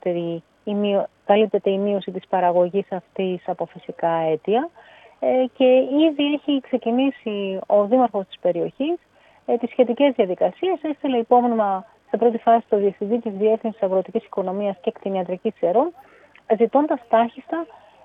S8: καλύπτεται η μείωση της παραγωγής αυτής από φυσικά αίτια, και ήδη έχει ξεκινήσει ο Δήμαρχος της περιοχής τις σχετικές διαδικασίες. Έστειλε υπόμνημα σε πρώτη φάση το Διευθυντή της Διεύθυνσης Αγροτικής Οικονομίας και Κτηνιατρικής Σερών, ζητώντας τάχιστα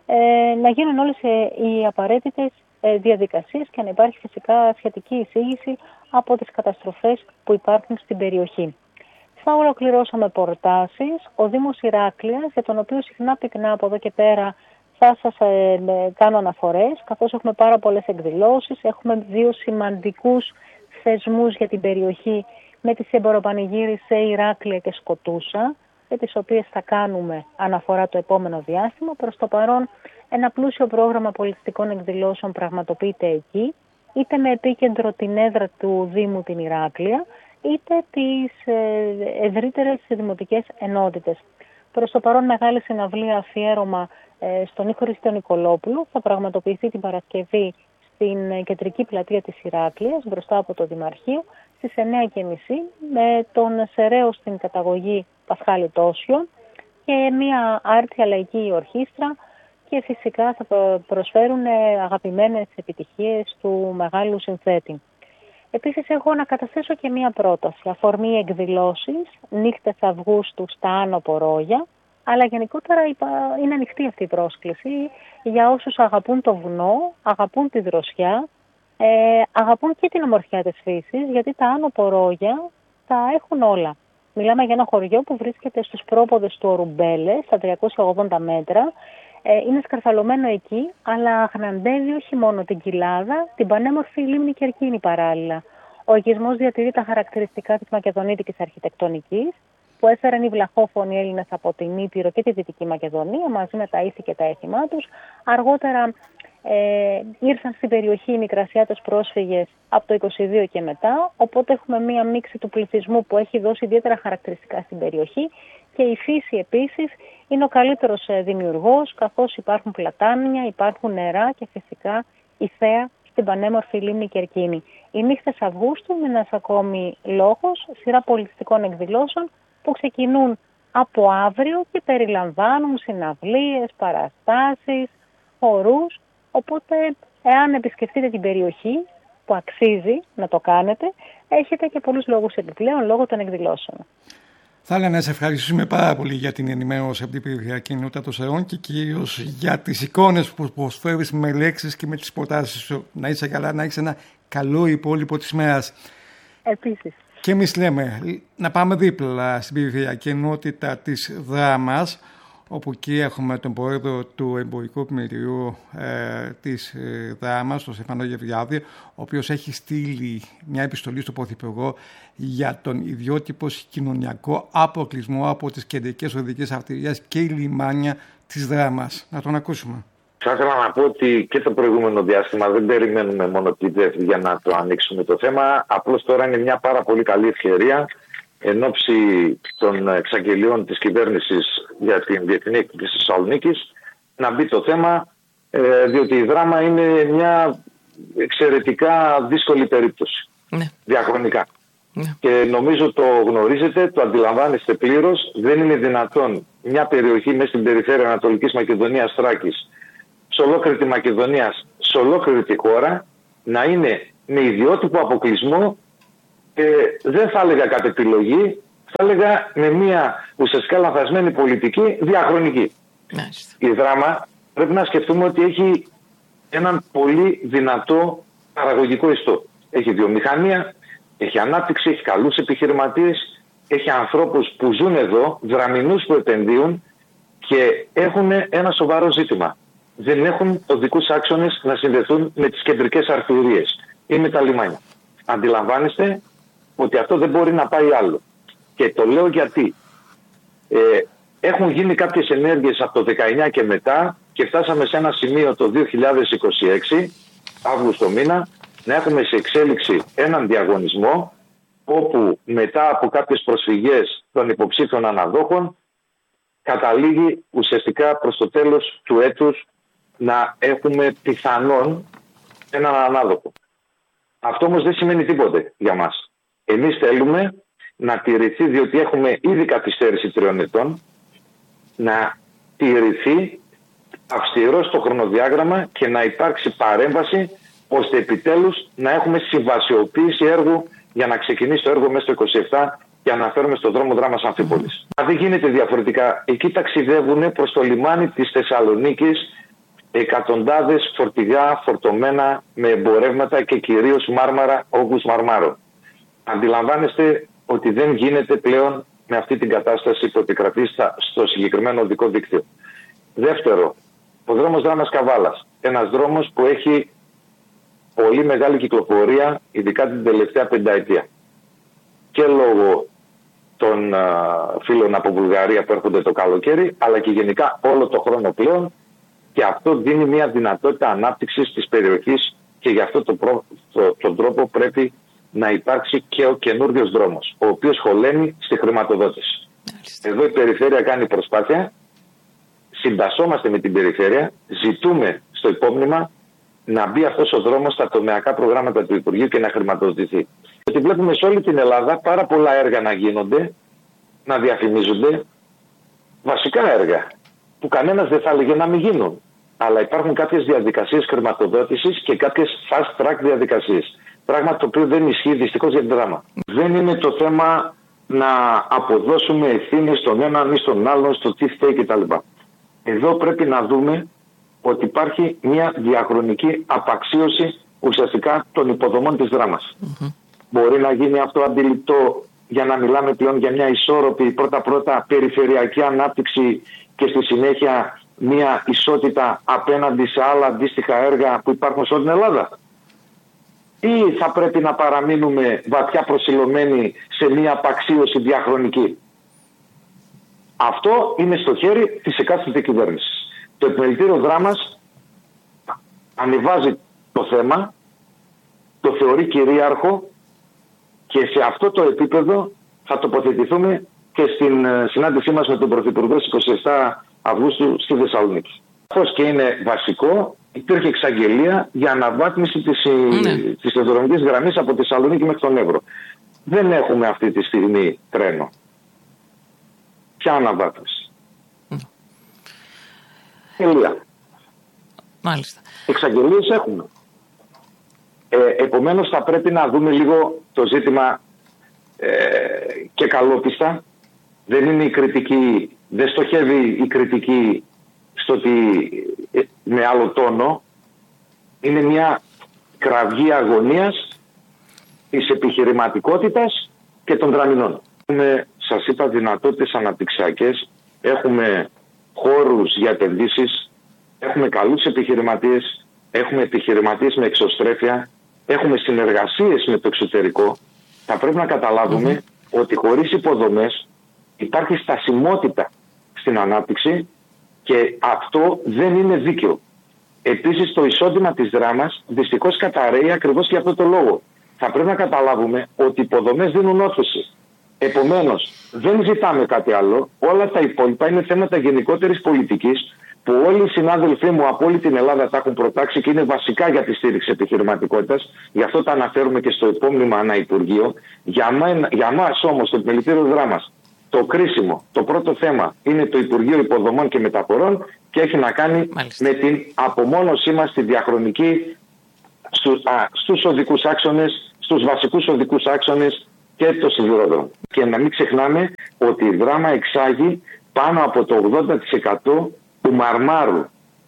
S8: να γίνουν όλες οι απαραίτητες διαδικασίες και να υπάρχει φυσικά σχετική εισήγηση από τις καταστροφές που υπάρχουν στην περιοχή. Θα ολοκληρώσαμε προτάσεις. Ο Δήμος Ηράκλειας, για τον οποίο συχνά πυκνά από εδώ και πέρα θα σας κάνω αναφορές, καθώς έχουμε πάρα πολλές εκδηλώσεις. Έχουμε δύο σημαντικούς θεσμούς για την περιοχή με τις εμποροπανηγύρεις σε Ηράκλεια και Σκοτούσα, για τις οποίες θα κάνουμε αναφορά το επόμενο διάστημα. Προς το παρόν, ένα πλούσιο πρόγραμμα πολιτιστικών εκδηλώσεων πραγματοποιείται εκεί, είτε με επίκεντρο την έδρα του Δήμου την Ηράκλεια, είτε τις ευρύτερες δημοτικές ενότητες. Προς το παρόν, μεγάλη συναυλία αφιέρωμα στον Νίκο Νικολόπουλου θα πραγματοποιηθεί την Παρασκευή στην κεντρική πλατεία της Ηράκλειας, μπροστά από το Δημαρχείο, στις 9:30, με τον Σεραίο στην καταγωγή Πασχάλη Τόσιο και μια άρτια λαϊκή ορχήστρα, και φυσικά θα προσφέρουν αγαπημένες επιτυχίες του μεγάλου συνθέτη. Επίσης, έχω να καταθέσω και μία πρόταση. Αφορμή εκδηλώσεις, νύχτες Αυγούστου στα Άνω Πορόγια, αλλά γενικότερα είναι ανοιχτή αυτή η πρόσκληση για όσους αγαπούν το βουνό, αγαπούν τη δροσιά, αγαπούν και την ομορφιά της φύσης, γιατί τα Άνω Πορόγια τα έχουν όλα. Μιλάμε για ένα χωριό που βρίσκεται στους πρόποδες του Ορουμπέλε, στα 380 μέτρα. Είναι σκαρφαλωμένο εκεί, αλλά αγναντεύει όχι μόνο την κοιλάδα, την πανέμορφη λίμνη Κερκίνη παράλληλα. Ο οικισμός διατηρεί τα χαρακτηριστικά της μακεδονίτικης αρχιτεκτονικής, που έφεραν οι βλαχόφωνοι Έλληνες από την Ήπειρο και τη Δυτική Μακεδονία, μαζί με τα ήθη και τα έθιμά τους. Αργότερα ήρθαν στην περιοχή οι Μικρασιάτες πρόσφυγες από το 22 και μετά, οπότε έχουμε μία μίξη του πληθυσμού που έχει δώσει ιδιαίτερα χαρακτηριστικά στην περιοχή, και η φύση επίσης είναι ο καλύτερος δημιουργός, καθώς υπάρχουν πλατάνια, υπάρχουν νερά και φυσικά η θέα στην πανέμορφη λίμνη Κερκίνη. Οι νύχτες Αυγούστου είναι ένας ακόμη λόγος, σειρά πολιτιστικών εκδηλώσεων που ξεκινούν από αύριο και περιλαμβάνουν συναυλίες, παραστάσεις, χορούς. Οπότε, εάν επισκεφτείτε την περιοχή που αξίζει να το κάνετε, έχετε και πολλούς λόγους επιπλέον λόγω των εκδηλώσεων.
S1: Θα ήθελα να σε ευχαριστήσουμε πάρα πολύ για την ενημέρωση από την περιφερειακή κοινότητα των Σερών και κυρίως για τις εικόνες που προσφέρεις με λέξεις και με τις προτάσεις σου. Να είσαι καλά, να έχεις ένα καλό υπόλοιπο της μέρας.
S8: Επίσης.
S1: Και εμείς λέμε να πάμε δίπλα στην περιφερειακή κοινότητα της Δράμας, όπου εκεί έχουμε τον πρόεδρο του Εμπορικού Επιμελητηρίου της Δράμας, τον Στέφανο Γεωργιάδη, ο οποίος έχει στείλει μια επιστολή στον Πρωθυπουργό για τον ιδιότυπο κοινωνιακό αποκλεισμό από τις κεντρικές οδικές αρτηρίες και λιμάνια της Δράμας. Να τον ακούσουμε.
S9: Θα ήθελα να πω ότι και το προηγούμενο διάστημα δεν περιμένουμε μόνο την ΔΕΦ για να το ανοίξουμε το θέμα. Απλώς τώρα είναι μια πάρα πολύ καλή ευκαιρία εν ώψη των εξαγγελιών της κυβέρνησης για την διεθνή έκθεση της Θεσσαλονίκης να μπει το θέμα, διότι η Δράμα είναι μια εξαιρετικά δύσκολη περίπτωση. Ναι. Διαχρονικά. Ναι. Και νομίζω το γνωρίζετε, το αντιλαμβάνεστε πλήρως. Δεν είναι δυνατόν μια περιοχή μέσα στην περιφέρεια Ανατολικής Μακεδονίας Θράκης, σε ολόκληρη τη Μακεδονία, σε ολόκληρη τη χώρα, να είναι με ιδιότυπο αποκλεισμό. Δεν θα έλεγα κατ' επιλογή, θα έλεγα με μια ουσιαστικά λανθασμένη πολιτική διαχρονική. Η Δράμα πρέπει να σκεφτούμε ότι έχει έναν πολύ δυνατό παραγωγικό ιστό. Έχει βιομηχανία, έχει ανάπτυξη, έχει καλούς επιχειρηματίες, έχει ανθρώπους που ζουν εδώ, δραμηνούς που επενδύουν και έχουν ένα σοβαρό ζήτημα. Δεν έχουν οδικούς άξονες να συνδεθούν με τις κεντρικές αρτηρίες ή με τα λιμάνια. Αντιλαμβάνεστε ότι αυτό δεν μπορεί να πάει άλλο. Και το λέω γιατί έχουν γίνει κάποιες ενέργειες από το 19 και μετά και φτάσαμε σε ένα σημείο το 2026, Αύγουστο μήνα, να έχουμε σε εξέλιξη έναν διαγωνισμό όπου μετά από κάποιες προσφυγές των υποψήφιων αναδόχων καταλήγει ουσιαστικά προς το τέλος του έτους να έχουμε πιθανόν έναν ανάδοχο. Αυτό όμως δεν σημαίνει τίποτε για μας. Εμείς θέλουμε να τηρηθεί, διότι έχουμε ήδη καθυστέρηση 3 ετών, να τηρηθεί αυστηρό στο χρονοδιάγραμμα και να υπάρξει παρέμβαση ώστε επιτέλους να έχουμε συμβασιοποίηση έργου για να ξεκινήσει το έργο μέσα στο 27 και αναφέρουμε στον δρόμο Δράμας Αμφίπολης. Δεν γίνεται διαφορετικά. Εκεί ταξιδεύουν προς το λιμάνι της Θεσσαλονίκης εκατοντάδες φορτηγά φορτωμένα με εμπορεύματα και κυρίως μάρμαρα, όγκους μαρμάρων. Αντιλαμβάνεστε ότι δεν γίνεται πλέον με αυτή την κατάσταση που επικρατεί στο συγκεκριμένο οδικό δίκτυο. Δεύτερο, ο δρόμος Δράμας Καβάλας. Ένας δρόμος που έχει πολύ μεγάλη κυκλοφορία, ειδικά την τελευταία πενταετία. Και λόγω των φίλων από Βουλγαρία που έρχονται το καλοκαίρι, αλλά και γενικά όλο το χρόνο πλέον. Και αυτό δίνει μια δυνατότητα ανάπτυξης της περιοχής και γι' αυτό τον τρόπο πρέπει να υπάρξει και ο καινούριος δρόμος, ο οποίος χωλαίνει στη χρηματοδότηση. Εδώ η περιφέρεια κάνει προσπάθεια, συντασσόμαστε με την περιφέρεια, ζητούμε στο υπόμνημα να μπει αυτός ο δρόμος στα τομεακά προγράμματα του Υπουργείου και να χρηματοδοτηθεί. Γιατί βλέπουμε σε όλη την Ελλάδα πάρα πολλά έργα να γίνονται, να διαφημίζονται, βασικά έργα που κανένας δεν θα έλεγε να μην γίνουν. Αλλά υπάρχουν κάποιες διαδικασίες χρηματοδότησης και κάποιες fast track διαδικασίες. Πράγμα το οποίο δεν ισχύει δυστυχώς για την Δράμα. Δεν είναι το θέμα να αποδώσουμε ευθύνες στον έναν ή στον άλλον, στο τι φταίει κτλ. Εδώ πρέπει να δούμε ότι υπάρχει μια διαχρονική απαξίωση ουσιαστικά των υποδομών της Δράμας. Μπορεί να γίνει αυτό αντιληπτό για να μιλάμε πλέον για μια ισόρροπη πρώτα-πρώτα περιφερειακή ανάπτυξη και στη συνέχεια μια ισότητα απέναντι σε άλλα αντίστοιχα έργα που υπάρχουν σε όλη την Ελλάδα. Ή θα πρέπει να παραμείνουμε βαθιά προσιλωμένοι σε μια απαξίωση διαχρονική. Αυτό είναι στο χέρι της εκάστοτε κυβέρνησης. Το Επιμελητήριο Δράμας ανεβάζει το θέμα, το θεωρεί κυρίαρχο και σε αυτό το επίπεδο θα τοποθετηθούμε και στην συνάντησή μας με τον Πρωθυπουργό στις 27 Αυγούστου στη Θεσσαλονίκη. Όπως και είναι βασικό, υπήρχε εξαγγελία για αναβάθμιση της σιδηροδρομικής γραμμής από τη Θεσσαλονίκη μέχρι τον Εύρο. Δεν έχουμε αυτή τη στιγμή τρένο. Ποια αναβάθμιση? Τελεία.
S5: Μάλιστα.
S9: Εξαγγελίες έχουμε. Επομένως θα πρέπει να δούμε λίγο το ζήτημα και καλόπιστα. Δεν είναι η κριτική, δεν στοχεύει η κριτική στο ότι με άλλο τόνο. Είναι μια κραυγή αγωνίας της επιχειρηματικότητας και των δραμηνών. Έχουμε, σας είπα, δυνατότητες αναπτυξιακές, έχουμε χώρους για επενδύσεις, έχουμε καλούς επιχειρηματίες, έχουμε επιχειρηματίες με εξωστρέφεια, έχουμε συνεργασίες με το εξωτερικό. Θα πρέπει να καταλάβουμε ότι χωρίς υποδομές υπάρχει στασιμότητα στην ανάπτυξη και αυτό δεν είναι δίκαιο. Επίσης το εισόδημα της δράμας δυστυχώς καταρρέει ακριβώς για αυτό το λόγο. Θα πρέπει να καταλάβουμε ότι οι υποδομές δίνουν όθηση. Επομένως δεν ζητάμε κάτι άλλο. Όλα τα υπόλοιπα είναι θέματα γενικότερης πολιτικής που όλοι οι συνάδελφοί μου από όλη την Ελλάδα τα έχουν προτάξει και είναι βασικά για τη στήριξη επιχειρηματικότητας. Γι' αυτό τα αναφέρουμε και στο επόμενο αναυπουργείο. Για μας όμως το επιμελητήριο δράμας το κρίσιμο, το πρώτο θέμα είναι το Υπουργείο Υποδομών και Μεταφορών και έχει να κάνει με την απομόνωσή μας στη διαχρονική στους οδικούς άξονες, στους βασικούς οδικούς άξονες και το σιδηρόδρομο. Και να μην ξεχνάμε ότι η Δράμα εξάγει πάνω από το 80% του μαρμάρου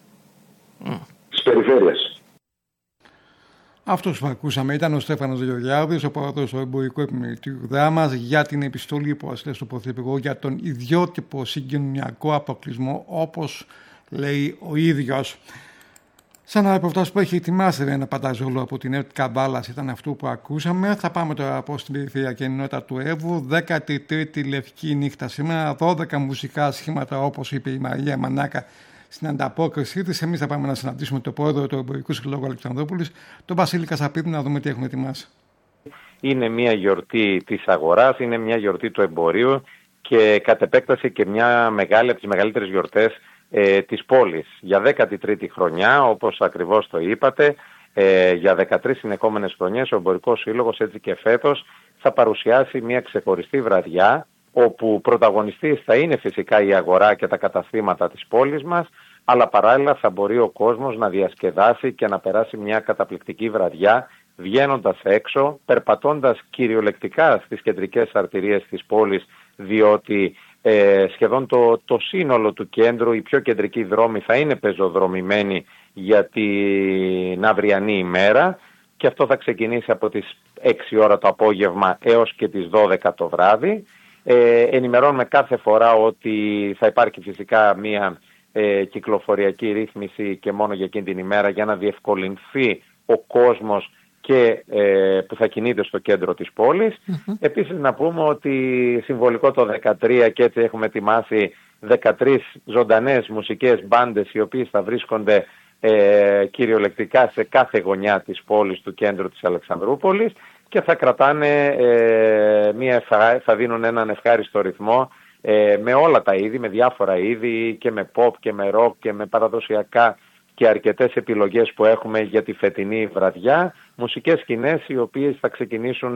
S9: της περιφέρειας.
S1: Αυτός που ακούσαμε ήταν ο Στέφανος Γεωργιάδης, ο πρόεδρος του Εμπορικού Επιμελητηρίου Δράμας, για την επιστολή που έστειλε στο Πρωθυπουργό για τον ιδιότυπο συγκοινωνιακό αποκλεισμό, όπως λέει ο ίδιος. Σαν αναπροφτός που έχει ετοιμάσει ένα πανταζόλο από την ΕΡΤ Καβάλας ήταν αυτό που ακούσαμε. Θα πάμε τώρα από στην περιφερειακή ενότητα του Εύρου. 13η Λευκή Νύχτα σήμερα, 12 μουσικά σχήματα, όπως είπε η Μαρία Μανάκα στην ανταπόκρισή της. Εμείς θα πάμε να συναντήσουμε τον πρόεδρο του Εμπορικού Συλλόγου Αλεξανδρούπολης, τον Βασίλη Κασαπίδη, να δούμε τι έχουμε ετοιμάσει.
S10: Είναι μια γιορτή της αγοράς, είναι μια γιορτή του εμπορίου και κατ' επέκταση και μια μεγάλη από τις μεγαλύτερες γιορτές της πόλης. Για 13η χρονιά, όπως ακριβώς το είπατε, για 13 συνεχόμενες χρονιές ο Εμπορικός Σύλλογος έτσι και φέτος θα παρουσιάσει μια ξεχωριστή βραδιά, όπου πρωταγωνιστής θα είναι φυσικά η αγορά και τα καταστήματα της πόλης μας, αλλά παράλληλα θα μπορεί ο κόσμος να διασκεδάσει και να περάσει μια καταπληκτική βραδιά, βγαίνοντας έξω, περπατώντας κυριολεκτικά στις κεντρικές αρτηρίες της πόλης, διότι σχεδόν το σύνολο του κέντρου, οι πιο κεντρικοί δρόμοι θα είναι πεζοδρομημένοι για την αυριανή ημέρα και αυτό θα ξεκινήσει από τις 6 ώρα το απόγευμα έως και τις 12 το βράδυ. Ενημερώνουμε κάθε φορά ότι θα υπάρχει φυσικά μια κυκλοφοριακή ρύθμιση και μόνο για εκείνη την ημέρα για να διευκολυνθεί ο κόσμος και που θα κινείται στο κέντρο της πόλης. Επίσης να πούμε ότι συμβολικό το 13 και έτσι έχουμε ετοιμάσει 13 ζωντανές μουσικές μπάντες οι οποίες θα βρίσκονται κυριολεκτικά σε κάθε γωνιά της πόλης του κέντρου της Αλεξανδρούπολης και θα κρατάνε θα δίνουν έναν ευχάριστο ρυθμό με όλα τα είδη, με διάφορα είδη και με pop και με rock και με παραδοσιακά και αρκετές επιλογές που έχουμε για τη φετινή βραδιά. Μουσικές σκηνές οι οποίες θα ξεκινήσουν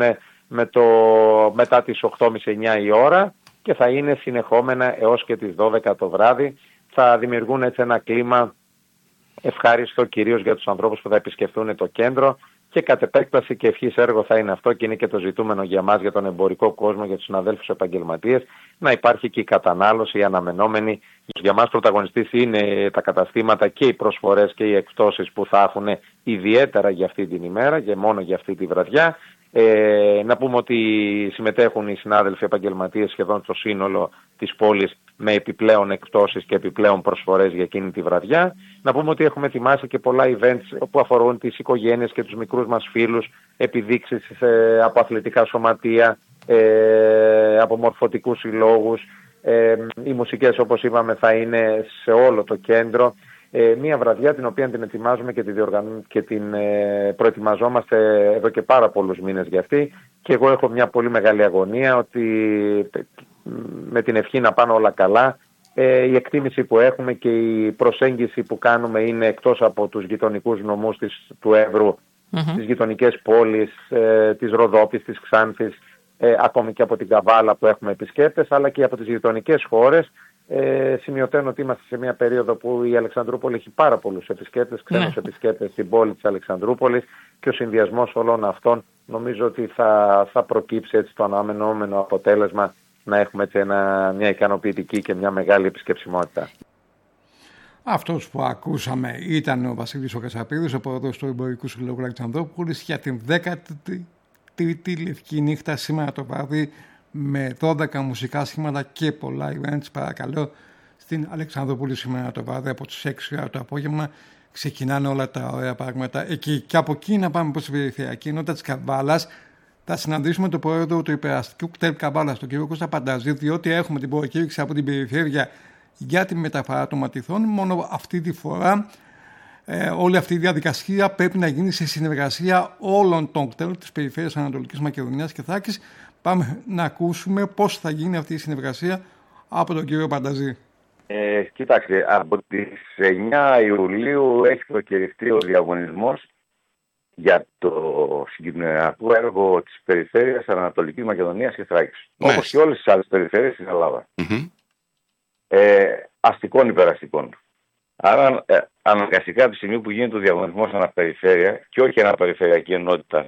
S10: μετά τις 8.30-9 η ώρα και θα είναι συνεχόμενα έως και τις 12 το βράδυ. Θα δημιουργούν έτσι ένα κλίμα ευχάριστο κυρίως για τους ανθρώπους που θα επισκεφτούν το κέντρο και κατ' επέκταση και ευχής έργο θα είναι αυτό και είναι και το ζητούμενο για μας, για τον εμπορικό κόσμο, για τους συναδέλφους επαγγελματίες, να υπάρχει και η κατανάλωση, η αναμενόμενη. Για μας πρωταγωνιστής είναι τα καταστήματα και οι προσφορές και οι εκπτώσεις που θα έχουν ιδιαίτερα για αυτή την ημέρα και μόνο για αυτή τη βραδιά. Να πούμε ότι συμμετέχουν οι συνάδελφοι επαγγελματίες σχεδόν στο σύνολο της πόλης με επιπλέον εκπτώσεις και επιπλέον προσφορές για εκείνη τη βραδιά. Να πούμε ότι έχουμε ετοιμάσει και πολλά events που αφορούν τις οικογένειες και τους μικρούς μας φίλους, επιδείξεις από αθλητικά σωματεία, από μορφωτικούς συλλόγους. Οι μουσικές, όπως είπαμε, θα είναι σε όλο το κέντρο. Μια βραδιά την οποία την ετοιμάζουμε και την προετοιμαζόμαστε εδώ και πάρα πολλούς μήνες για αυτή και εγώ έχω μια πολύ μεγάλη αγωνία ότι με την ευχή να πάνε όλα καλά, η εκτίμηση που έχουμε και η προσέγγιση που κάνουμε είναι εκτός από τους γειτονικούς νομούς του Εύρου, τις γειτονικές πόλεις, της Ροδόπης, της Ξάνθης, ακόμη και από την Καβάλα που έχουμε επισκέπτες, αλλά και από τις γειτονικές χώρες. Σημειωτένω ότι είμαστε σε μια περίοδο που η Αλεξανδρούπολη έχει πάρα πολλούς επισκέπτες, ξένους επισκέπτες στην πόλη της Αλεξανδρούπολης, και ο συνδυασμός όλων αυτών νομίζω ότι θα προκύψει έτσι το αναμενόμενο αποτέλεσμα να έχουμε έτσι μια ικανοποιητική και μια μεγάλη επισκεψιμότητα.
S1: Αυτός που ακούσαμε ήταν ο Βασίλης ο Κασαπίδης, ο πρόεδρος του Εμπορικού Συλλόγου Αλεξανδρούπολης, για την 13η Λευκή Νύχτα σήμερα το βράδυ, με 12 μουσικά σχήματα και πολλά events. Παρακαλώ, στην Αλεξανδρούπολη σήμερα το βράδυ από τις 6 ώρα το απόγευμα ξεκινάνε όλα τα ωραία πράγματα εκεί. Και από εκεί να πάμε προς την περιφερειακή ενότητα της Καβάλας. Θα συναντήσουμε τον πρόεδρο του υπεραστικού κτέλ Καβάλας, τον κ. Κώστα Πανταζή, διότι έχουμε την προκήρυξη από την περιφέρεια για τη μεταφορά των ματιθών. Μόνο αυτή τη φορά όλη αυτή η διαδικασία πρέπει να γίνει σε συνεργασία όλων των κτέλ της περιφέρειας Ανατολικής Μακεδονίας και Θράκης. Πάμε να ακούσουμε πώς θα γίνει αυτή η συνεργασία από τον κύριο Πανταζή.
S11: Κοιτάξτε, από τις 9 Ιουλίου έχει προκηρυχθεί ο διαγωνισμός για το συγκοινωνιακό έργο της περιφέρειας Ανατολικής Μακεδονίας και Θράκης. Όπως και όλες τις άλλες περιφέρειες στην Ελλάδα. Αστικών υπεραστικών. Άρα αναγκαστικά από τη στιγμή που γίνεται ο διαγωνισμός αναπεριφέρεια και όχι αναπεριφερειακή ενότητα,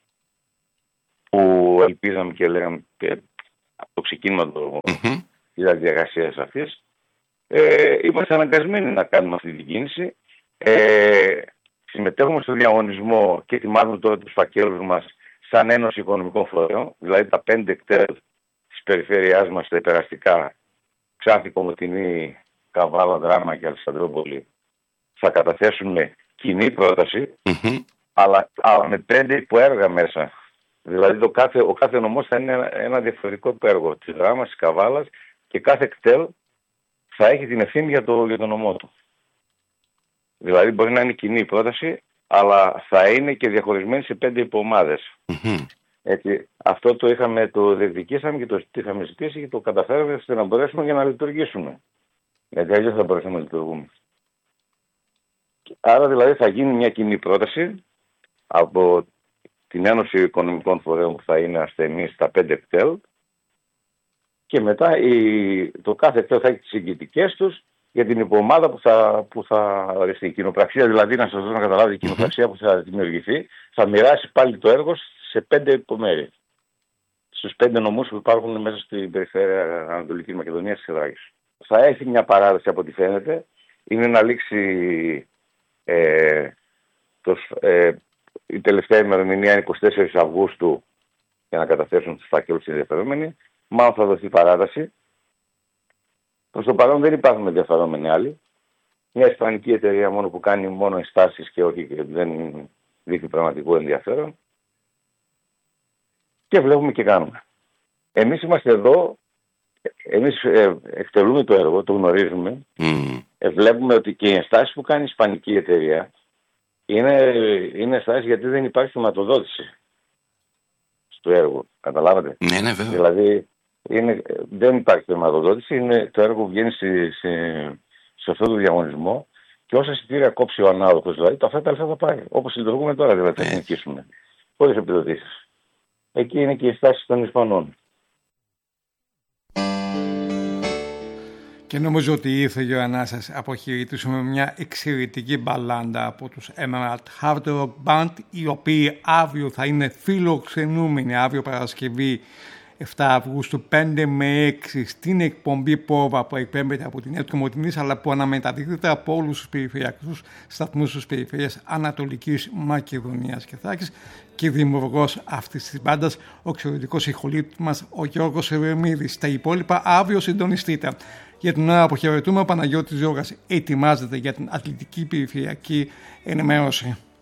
S11: που ελπίζαμε και λέγαμε από το ξεκίνημα της διαδικασίας αυτής, είμαστε αναγκασμένοι να κάνουμε αυτή την κίνηση. Συμμετέχουμε στο διαγωνισμό και ετοιμάζουμε τώρα τους φακέλους μας σαν Ένωση Οικονομικών Φορέων, δηλαδή τα 5 κτέλ της περιφέρειάς μας, τα υπεραστικά, Ξάνθη, Κομοτηνή, Καβάλα, Δράμα και Αλεξανδρούπολη, θα καταθέσουμε κοινή πρόταση, αλλά με 5 υποέργα μέσα. Δηλαδή ο κάθε νομός θα είναι ένα διαφορετικό υπέργο της Δράμας, της Καβάλας, και κάθε κτέλ θα έχει την ευθύνη για τον νομό του. Δηλαδή μπορεί να είναι κοινή πρόταση, αλλά θα είναι και διαχωρισμένη σε 5 υποομάδες. Έτσι, αυτό το διεκδικήσαμε και το είχαμε ζητήσει και το καταφέραμε ώστε να μπορέσουμε για να λειτουργήσουμε. Γιατί αλλιώς θα μπορέσουμε να λειτουργούμε. Άρα δηλαδή θα γίνει μια κοινή πρόταση από την Ένωση Οικονομικών Φορέων που θα είναι ασθενής στα 5 κτέλ, και μετά το κάθε κτέλ θα έχει τις συγκητικές τους για την υποομάδα που θα οριστεί. Η κοινοπραξία, δηλαδή, να σας δώσω να καταλάβετε, η κοινοπραξία που θα δημιουργηθεί θα μοιράσει πάλι το έργο σε 5 υπομέρη. Στους 5 νομούς που υπάρχουν μέσα στην περιφέρεια Ανατολικής Μακεδονίας και Θράκης. Θα έχει μια παράδοση από ό,τι φαίνεται. Είναι να λήξει η τελευταία ημερομηνία είναι 24 Αυγούστου για να καταθέσουν τους φάκελους οι ενδιαφερόμενοι. Μάλλον θα δοθεί παράταση. Προς το παρόν δεν υπάρχουν ενδιαφερόμενοι άλλοι. Μια ισπανική εταιρεία μόνο που κάνει μόνο ενστάσεις και όχι, δεν δείχνει πραγματικό ενδιαφέρον. Και βλέπουμε και κάνουμε. Εμείς είμαστε εδώ, εμείς εκτελούμε το έργο, το γνωρίζουμε. Βλέπουμε ότι και οι ενστάσεις που κάνει η ισπανική εταιρεία είναι ενστάσεις γιατί δεν υπάρχει χρηματοδότηση στο έργο. Καταλάβατε.
S12: Ναι, βέβαια.
S11: Δηλαδή δεν υπάρχει χρηματοδότηση, το έργο βγαίνει σε αυτό το διαγωνισμό και όσα εισιτήρια κόψει ο ανάδοχος, δηλαδή αυτά τα λεφτά θα πάει. Όπως λειτουργούμε τώρα, δηλαδή θα συνεχίσουμε. Χωρίς επιδοτήσεις. Εκεί είναι και οι στάσεις των Ισπανών.
S1: Και νομίζω ότι ήρθε η ώρα να σας αποχαιρετήσουμε μια εξαιρετική μπαλάντα από τους Emerald Hard Rock Band, οι οποίοι αύριο θα είναι φιλοξενούμενοι, αύριο Παρασκευή 7 Αυγούστου 5 με 6 στην εκπομπή Πόβα που εκπέμπεται από την ΕΡΤ Κομοτηνής, αλλά που αναμεταδίδεται από όλους τους περιφερειακούς σταθμούς της περιφέρειας Ανατολικής Μακεδονίας και Θράκης, και δημιουργός αυτής της μπάντας ο εξαιρετικός ηχολήπτης μας ο Γιώργος Ερεμίδης. Τα υπόλοιπα αύριο συντονιστείτε. Για την ώρα αποχαιρετούμε, ο Παναγιώτης Ζώγας ετοιμάζεται για την αθλητική περιφερειακή ενημέρωση.